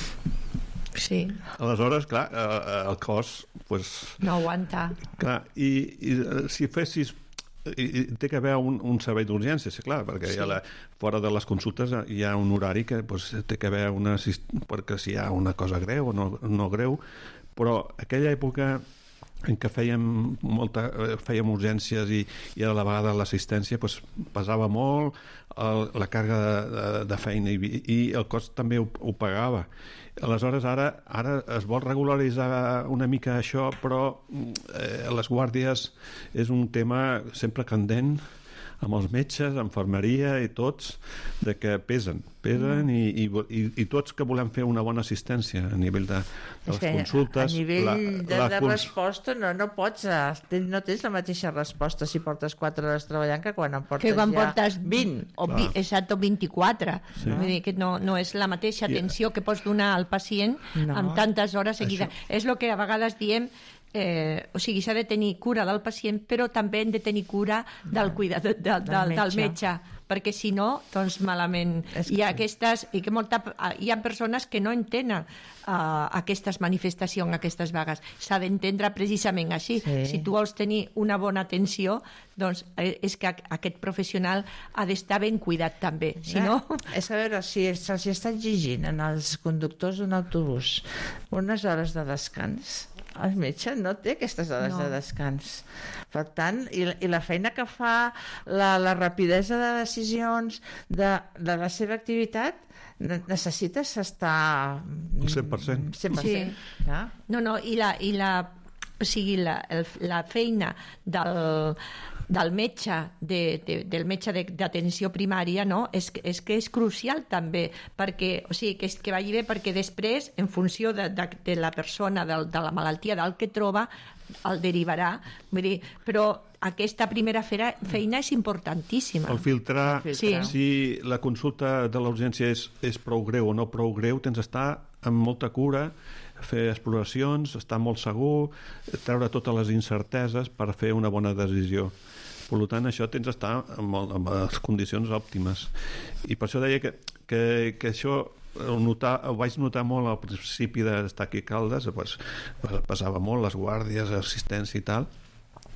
S1: Sí,
S3: Aleshores, clar, eh, el cos, pues,
S1: no aguanta.
S3: clar, i, i eh, si fessis i, i té que haver un, un servei d'urgència, sí, clar, perquè sí. hi ha la, fora de les consultes hi ha un horari que pues, té que haver una assist... perquè si hi ha una cosa greu o no, no greu, però aquella època en què fèiem, molta, fèiem urgències i, i a la vegada l'assistència pues, pesava molt el, la càrrega de, de, de feina i, i el cos també ho, ho pagava. Aleshores ara, ara es vol regularitzar una mica això, però eh, les guàrdies és un tema sempre candent amb els metges, infermeria i tots, de que pesen, pesen mm. i, i, i tots que volem fer una bona assistència a nivell de, de les consultes.
S2: A nivell
S3: la,
S2: de,
S3: la
S2: de
S3: cons...
S2: resposta no, no pots, eh, no tens la mateixa resposta si portes quatre hores treballant que quan en portes
S1: Que quan
S2: ja
S1: portes
S2: vint.
S1: O vi, exacte, o vint-i-quatre.
S3: Sí.
S1: Vull dir que no, no és la mateixa atenció que pots donar al pacient
S2: No.
S1: amb tantes hores seguides.
S3: Això.
S1: És el que a vegades diem, eh, o sigui, s'ha de tenir cura del pacient, però també hem de tenir cura del cuidador, de, de, del, del metge, perquè si no, doncs malament.
S2: És
S1: Hi ha
S2: que-
S1: aquestes, i que molta, hi ha persones que no entenen uh, aquestes manifestacions, aquestes vagues. S'ha d'entendre precisament així.
S2: Sí.
S1: Si tu vols tenir una bona atenció, doncs eh, és que aquest professional ha d'estar ben cuidat també. Si no...
S2: És a veure, si se'ls està exigint als conductors d'un autobús unes hores de descans, el metge no té aquestes hores
S1: No.
S2: de descans. Per tant, i, la- i la feina que fa, la, la rapidesa de decisions de, de la seva activitat, ne- necessites estar...
S3: El cent per cent.
S2: cent per cent.
S1: Sí.
S2: Clar.
S1: No, no, i la, i la, o sigui, la, el, la feina del, del metge, de, de, del metge de- d'atenció primària, no? és, que- és que és crucial també, perquè, o sigui, que, és, que vagi bé perquè després, en funció de, de, de la persona, del, de la malaltia, del que troba, el derivarà. Vull dir, però aquesta primera feina, feina és importantíssima.
S3: El filtrar,
S2: El
S1: filtrar.
S3: si la consulta de la urgència és, és prou greu o no prou greu, tens d'estar amb molta cura, fer exploracions, estar molt segur, treure totes les incerteses per fer una bona decisió. Per tant, això tens d'estar amb, amb les condicions òptimes. I per això deia que, que, que això ho, notar, ho vaig notar molt al principi d'estar aquí a Caldes, pues, pesava molt les guàrdies, assistència i tal,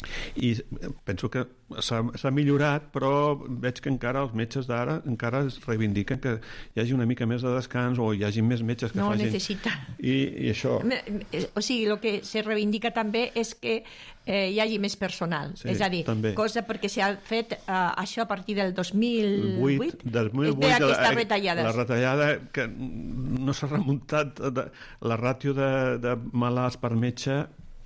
S3: i penso que s'ha millorat, però veig que encara els metges d'ara encara es reivindiquen que hi hagi una mica més de descans o hi hagi més metges que
S1: no
S3: facin...
S1: necessita.
S3: I, i això...
S1: O sigui, el que se reivindica també és que eh, hi hagi més personal.
S3: Sí,
S1: és a dir,
S3: també.
S1: cosa perquè s'ha fet eh, això a partir del dos mil vuit.
S3: dos mil vuit,
S1: és d'aquestes
S3: la,
S1: retallades.
S3: La retallada que no s'ha remuntat de, la ràtio de, de malalts per metge,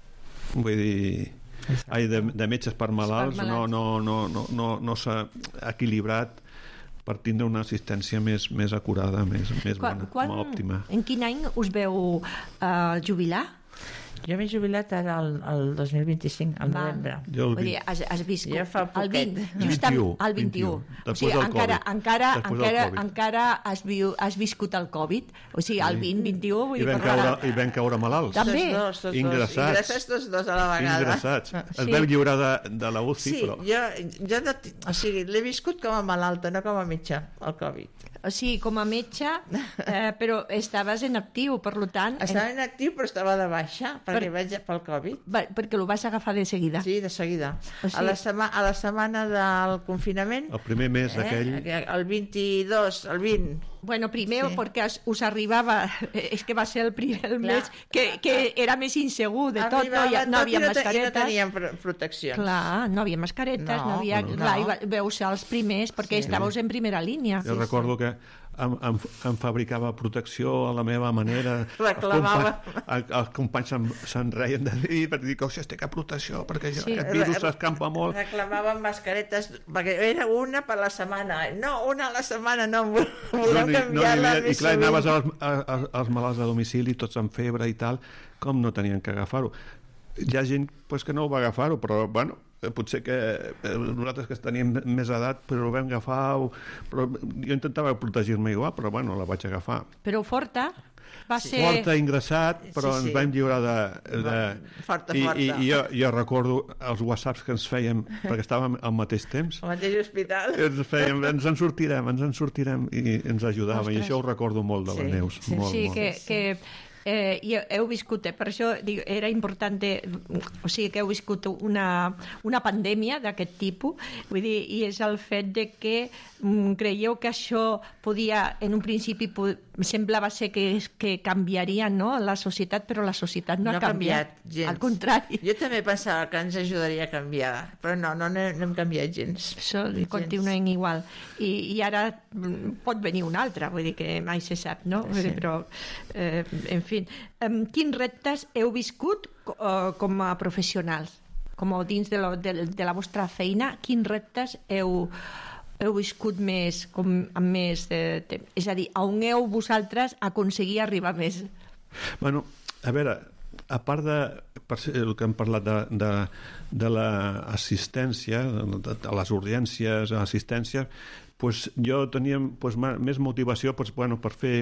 S3: vull dir... Ai, de, de metges per malalts, per malalts. no, no, no, no, no s'ha equilibrat per tindre una assistència més, més acurada, més, més
S1: quan,
S3: bona,
S1: quan,
S3: òptima.
S1: En quin any us veu uh, jubilar?
S2: Jo m'he jubilat ara el, el dos mil vint-i-cinc, al novembre.
S3: Jo el
S1: Vull dir, has, has viscut
S2: jo fa
S1: el vint,
S3: vint-i-u,
S1: just al vint-i-u.
S3: Després
S1: O sigui,
S3: del
S1: encara,
S3: Covid.
S1: encara,
S3: Després
S1: encara,
S3: del Covid.
S1: encara has, viu, has viscut el Covid. O sigui, el vint, vint-i-u... Vull
S3: I
S1: dir,
S3: vam,
S1: per
S3: caure,
S1: ara-
S3: I vam caure malalts.
S1: També.
S2: Tots dos, tots
S3: Ingressats.
S2: dos. Ingressats tots dos a la vegada.
S3: Ingressats.
S1: Sí.
S3: Es veu lliurar de, de la U C I,
S2: Sí,
S3: però...
S2: jo, jo no, o sigui, l'he viscut com a malalta, no com a metge, el Covid.
S1: O sigui, com a metge, eh, però estaves en actiu, per tant...
S2: Estava en actiu, però estava de baixa, perquè
S1: Per-
S2: vaig pel Covid.
S1: Va, perquè ho vas agafar de seguida.
S2: Sí, de seguida.
S1: O sigui-
S2: A la, sema, a la setmana del confinament,
S3: El primer mes aquell...
S2: eh, el vint-i-dos, el vint,
S1: Bueno, primer
S2: Sí.
S1: perquè us, us arribava... És que va ser el primer el
S2: Clar.
S1: mes que, que era més insegur de tot, no, hi, ha- no
S2: tot
S1: havia
S2: i no, te- i no
S1: mascaretes.
S2: teníem pro- proteccions.
S1: Clar, no havia mascaretes, no,
S2: No,
S1: havia...
S2: no.
S1: Clar, i va- veu ser els primers, perquè
S2: Sí.
S1: estàveu en primera línia.
S3: Jo recordo que em, em, em fabricava protecció a la meva manera.
S2: Reclamava.
S3: Els companys, els companys se'n, se'n reien de dir per dir que hòstia, té que protecció, perquè jo,
S1: Sí.
S3: aquest virus s'escampa molt.
S2: Reclamàvem mascaretes, perquè era una per la setmana. No, una a la setmana, no, voleu
S3: No, ni- no,
S2: canviar-la
S3: ni- I
S2: més
S3: clar,
S2: sovint.
S3: anaves als, als, als malalts a domicili, tots amb febre i tal, com no tenien que agafar-ho. Hi ha gent pues, que no ho va agafar-ho, però bueno, eh, potser que eh, nosaltres que teníem més edat però ho vam agafar, o- però jo intentava protegir-me igual, però bueno, la vaig agafar.
S1: Però Forta va ser...
S3: Forta, ingressat, però
S2: Sí, sí.
S3: ens vam lliurar de... de...
S2: Forta,
S3: I,
S2: forta.
S3: I, i jo, jo recordo els whatsapps que ens fèiem, perquè estàvem al mateix temps,
S2: Al mateix hospital.
S3: ens fèiem, ens en sortirem, ens en sortirem, i ens ajudava,
S1: Ostres.
S3: i això ho recordo molt de la
S2: Sí,
S3: Neus.
S2: sí,
S3: molt,
S1: sí,
S3: molt.
S1: que, que eh, i heu viscut, eh, per això dic, era important, eh, o sigui, que heu viscut una, una pandèmia d'aquest tipus, vull dir, i és el fet de que mm, creieu que això podia, en un principi, po- semblava ser que, que canviaria, no?, la societat, però la societat no,
S2: No
S1: ha canviat.
S2: gens.
S1: Al contrari.
S2: Jo també pensava que ens ajudaria a canviar, però no, no, no, no hem canviat gens.
S1: Això
S2: Gens.
S1: continuen igual. I, I ara mm, pot venir un altre, vull dir que mai se sap, no? Vull dir,
S2: Sí.
S1: però, eh, en fi, um, quins reptes heu viscut uh, com a professionals? Com a dins de, lo, de, de la vostra feina, quins reptes heu, heu viscut més, com, amb més de temps? És a dir, on heu vosaltres aconseguir arribar més?
S3: Bueno, a veure, a part de per ser el que hem parlat de, de, de l'assistència, de, de, de les urgències, assistència, pues jo tenia pues, ma, més motivació pues, bueno, per fer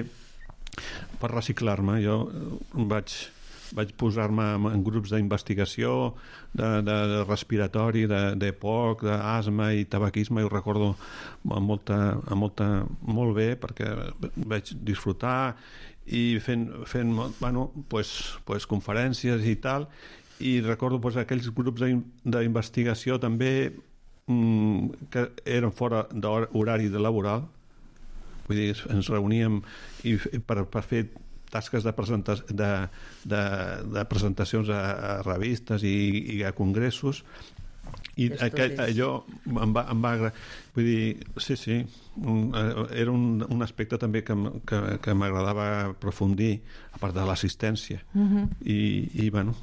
S3: per reciclar-me. Jo eh, vaig, vaig posar-me en, en grups d'investigació de, de, de respiratori, de, de P O C, d'asma i tabaquisme, i ho recordo amb molta, amb molta, molt bé perquè vaig disfrutar i fent, fent bueno, pues, pues, conferències i tal, i recordo pues, aquells grups d'investigació també mm, que eren fora d'horari de laboral, vull dir, ens reuníem i, i per, per fer tasques de, presenta de, de, de presentacions a, a revistes i, i a congressos, i aquell, allò em va, em va agradar. Vull dir, sí, sí, un, era un, un aspecte també que, que, que m'agradava aprofundir, a part de l'assistència.
S1: Uh-huh.
S3: I, i, bueno,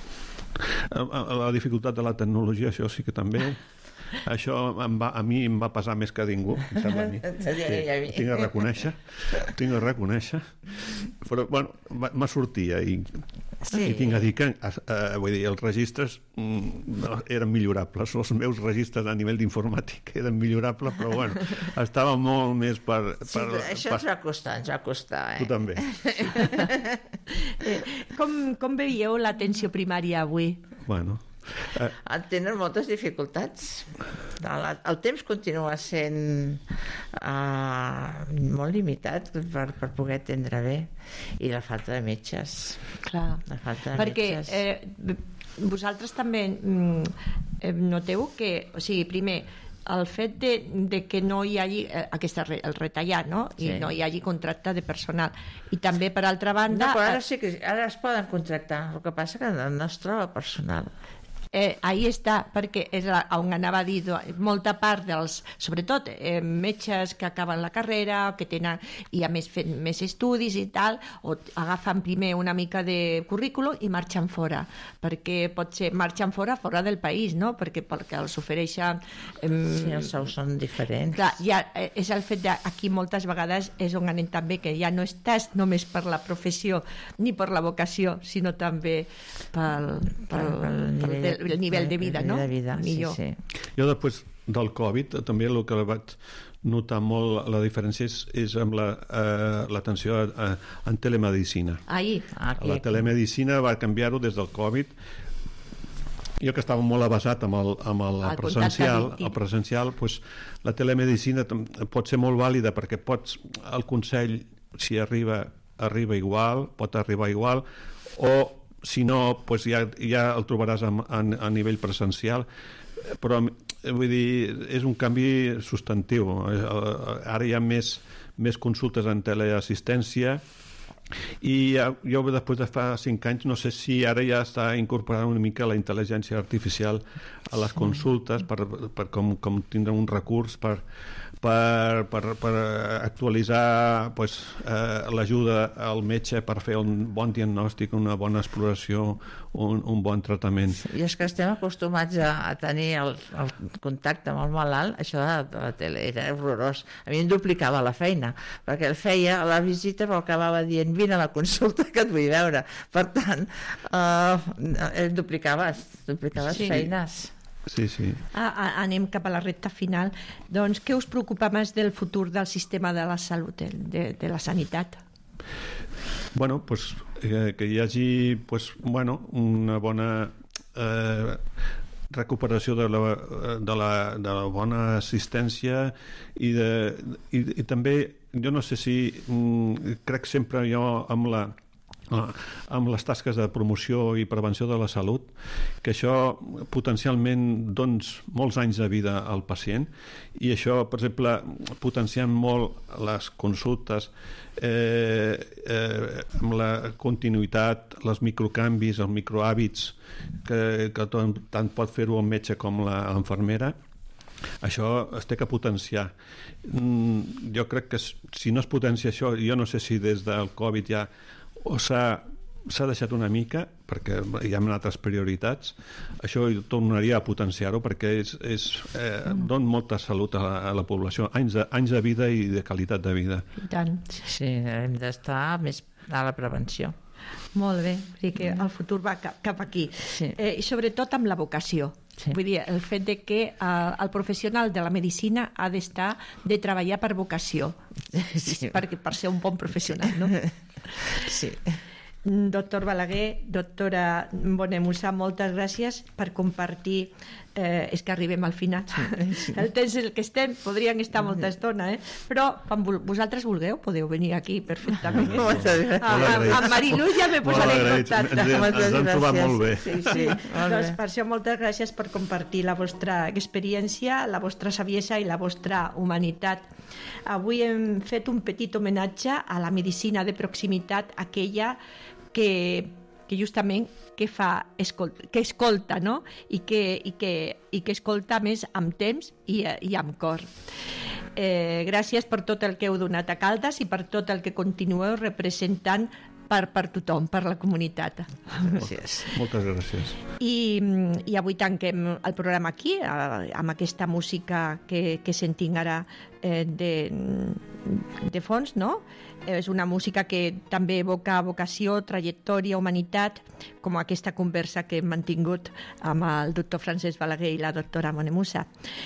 S3: la dificultat de la tecnologia, això sí que també... Això em va, a mi em va pesar més que a ningú, em sembla a mi. Sí, tinc a reconèixer, tinc a reconèixer. Però, bueno, me sortia i, sí. I tinc a dir que eh, vull dir, els registres mm, eren millorables. Els meus registres a nivell d'informàtic eren millorables, però, bueno, estava molt més per... per
S2: sí, això
S3: per...
S2: ens va costar, ens va costar, eh?
S3: Tu també.
S1: eh, com, com veieu l'atenció primària avui?
S3: Bueno... Eh.
S2: Tenen moltes dificultats. El, el temps continua sent uh, molt limitat per, per poder atendre bé, i la falta de metges.
S1: Clar.
S2: La falta de
S1: perquè
S2: metges.
S1: eh, vosaltres també mm, noteu que, o sigui, primer, el fet de, de que no hi hagi eh, aquesta, el retallar, no? I
S2: Sí.
S1: no hi hagi contracte de personal. I també, per altra banda...
S2: No, però ara sí que ara es poden contractar, el que passa que no es troba personal.
S1: Eh, ahí està, perquè és la, on anava a dir, molta part dels, sobretot eh, metges que acaben la carrera, que tenen, i a més fent més estudis i tal, o agafen primer una mica de currículum i marxen fora, perquè pot ser, marxen fora, fora del país, no? Perquè, perquè els ofereixen... Eh,
S2: Sí, els sous són diferents.
S1: Clar, ja, eh, és el fet d'aquí moltes vegades és on anem també, que ja no estàs només per la professió ni per la vocació, sinó també pel, pel, pel, pel, del, el nivell de vida, no?
S2: De vida,
S1: millor.
S2: sí, sí.
S3: Jo després del Covid també el que vaig notar molt la diferència és, és amb l'atenció la, eh, en telemedicina.
S1: Ahí.
S2: Aquí,
S3: La
S2: aquí.
S3: telemedicina va canviar-ho des del Covid. Jo que estava molt avasat amb el, amb el,
S1: El
S3: presencial,
S1: contacte
S3: el presencial doncs, la telemedicina tam- pot ser molt vàlida perquè pots, el consell, si arriba, arriba igual, pot arribar igual, o si no, doncs ja, ja el trobaràs a, a, a nivell presencial, però vull dir, és un canvi substantiu. Ara hi ha més, més consultes en teleassistència i jo després de fa cinc anys no sé si ara ja està incorporant una mica la intel·ligència artificial a les consultes per, per com, com tindre un recurs per, per, per, per actualitzar pues, eh, l'ajuda al metge per fer un bon diagnòstic, una bona exploració, un, un bon tractament.
S2: I és que estem acostumats a, a tenir el, el contacte amb el malalt, això de, de la tele era horrorós. A mi em duplicava la feina, perquè el feia a la visita però acabava dient vine a la consulta que et vull veure. Per tant, eh, duplicaves, duplicaves
S1: Sí.
S2: feines.
S3: Sí, sí.
S1: Ah, ah, anem cap a la recta final. Doncs què us preocupa més del futur del sistema de la salut, de, de la sanitat?
S3: Bueno, pues, eh, que hi hagi pues, bueno, una bona eh, recuperació de la, de, la, de la bona assistència i, de, i, i també, jo no sé si mm, crec sempre jo amb la amb les tasques de promoció i prevenció de la salut, que això potencialment dons molts anys de vida al pacient i això, per exemple, potenciant molt les consultes eh, eh, amb la continuïtat, els microcanvis, els microhàbits que, que tant, tant pot fer-ho el metge com l'enfermera. Això es té que potenciar. Mm, jo crec que si no es potencia això, jo no sé si des del Covid ja o s'ha s'ha deixat una mica perquè hi ha altres prioritats, això tornaria a potenciar-ho perquè és, és, eh, dona molta salut a la, a la població, anys de, anys de vida i de qualitat de vida.
S1: I tant.
S2: Sí, hem d'estar més a la prevenció.
S1: Molt bé, perquè el futur va cap, cap aquí.
S2: Sí.
S1: Eh, I sobretot amb la vocació.
S2: Sí.
S1: Vull dir, el fet de que eh, el professional de la medicina ha d'estar de treballar per vocació,
S2: Sí.
S1: per, per ser un bon professional, no?
S2: Sí.
S1: Doctor Balaguer, doctora Bonemussa, moltes gràcies per compartir. Eh, és que arribem al final. Sí. El temps en el que estem podrien estar molta estona, eh? Però quan vosaltres vulgueu podeu venir aquí perfectament. Eh?
S2: Moltes gràcies.
S1: A, a, a Mariluz ja me posaré en
S3: Molt
S1: contacte.
S3: agraïts. Ens, ens hem trobat
S2: gràcies.
S3: molt bé.
S1: Sí, sí.
S2: Molt
S1: Doncs
S2: bé.
S1: per això moltes gràcies per compartir la vostra experiència, la vostra saviesa i la vostra humanitat. Avui hem fet un petit homenatge a la medicina de proximitat, aquella que, que justament que fa escolta, que escolta, no? I que, i que, i que escolta més amb temps i, i amb cor. Eh, gràcies per tot el que heu donat a Caldes i per tot el que continueu representant per, per tothom, per la comunitat.
S2: Gràcies.
S3: Moltes gràcies.
S1: I, i avui tanquem el programa aquí, eh, amb aquesta música que, que sentim ara eh, de, de fons, no? És una música que també evoca vocació, trajectòria, humanitat, com aquesta conversa que hem mantingut amb el doctor Francesc Balaguer i la doctora Bonemussa.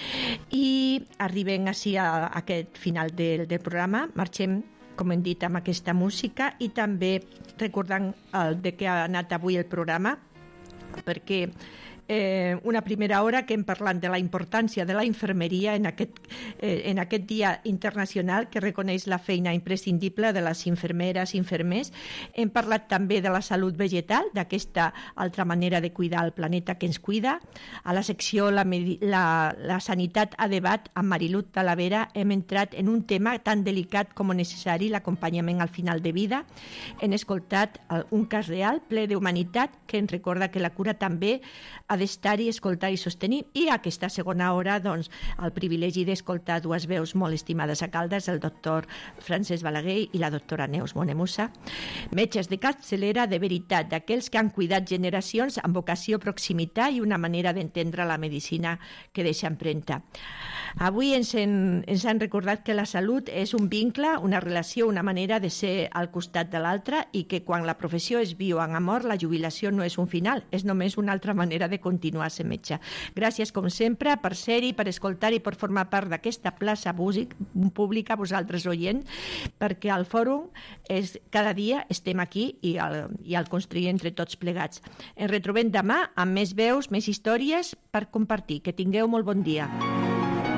S1: I arribem així a, a aquest final del, del programa. Marxem, com hem dit, amb aquesta música i també recordant el de què ha anat avui el programa, perquè eh, una primera hora que hem parlat de la importància de la infermeria en aquest, eh, en aquest dia internacional que reconeix la feina imprescindible de les infermeres i infermers. Hem parlat també de la salut vegetal, d'aquesta altra manera de cuidar el planeta que ens cuida. A la secció La, la, la sanitat a debat amb Marilut Talavera hem entrat en un tema tan delicat com necessari, l'acompanyament al final de vida. Hem escoltat un cas real ple d'humanitat que ens recorda que la cura també ha d'estar-hi, escoltar i sostenir. I aquesta segona hora, doncs, el privilegi d'escoltar dues veus molt estimades a Caldes, el doctor Francesc Balaguer i la doctora Neus Bonemussa. Metges de capçalera de veritat, d'aquells que han cuidat generacions amb vocació, proximitat i una manera d'entendre la medicina que deixa empremta. Avui ens, en, ens han recordat que la salut és un vincle, una relació, una manera de ser al costat de l'altre i que quan la professió es viu en amor, la jubilació no és un final, és només una altra manera de continuar a ser metge. Gràcies, com sempre, per ser-hi, per escoltar i per formar part d'aquesta plaça pública, vosaltres oient, perquè al fòrum és, cada dia estem aquí i el, i el construir entre tots plegats. Ens retrobem demà amb més veus, més històries per compartir. Que tingueu molt bon dia.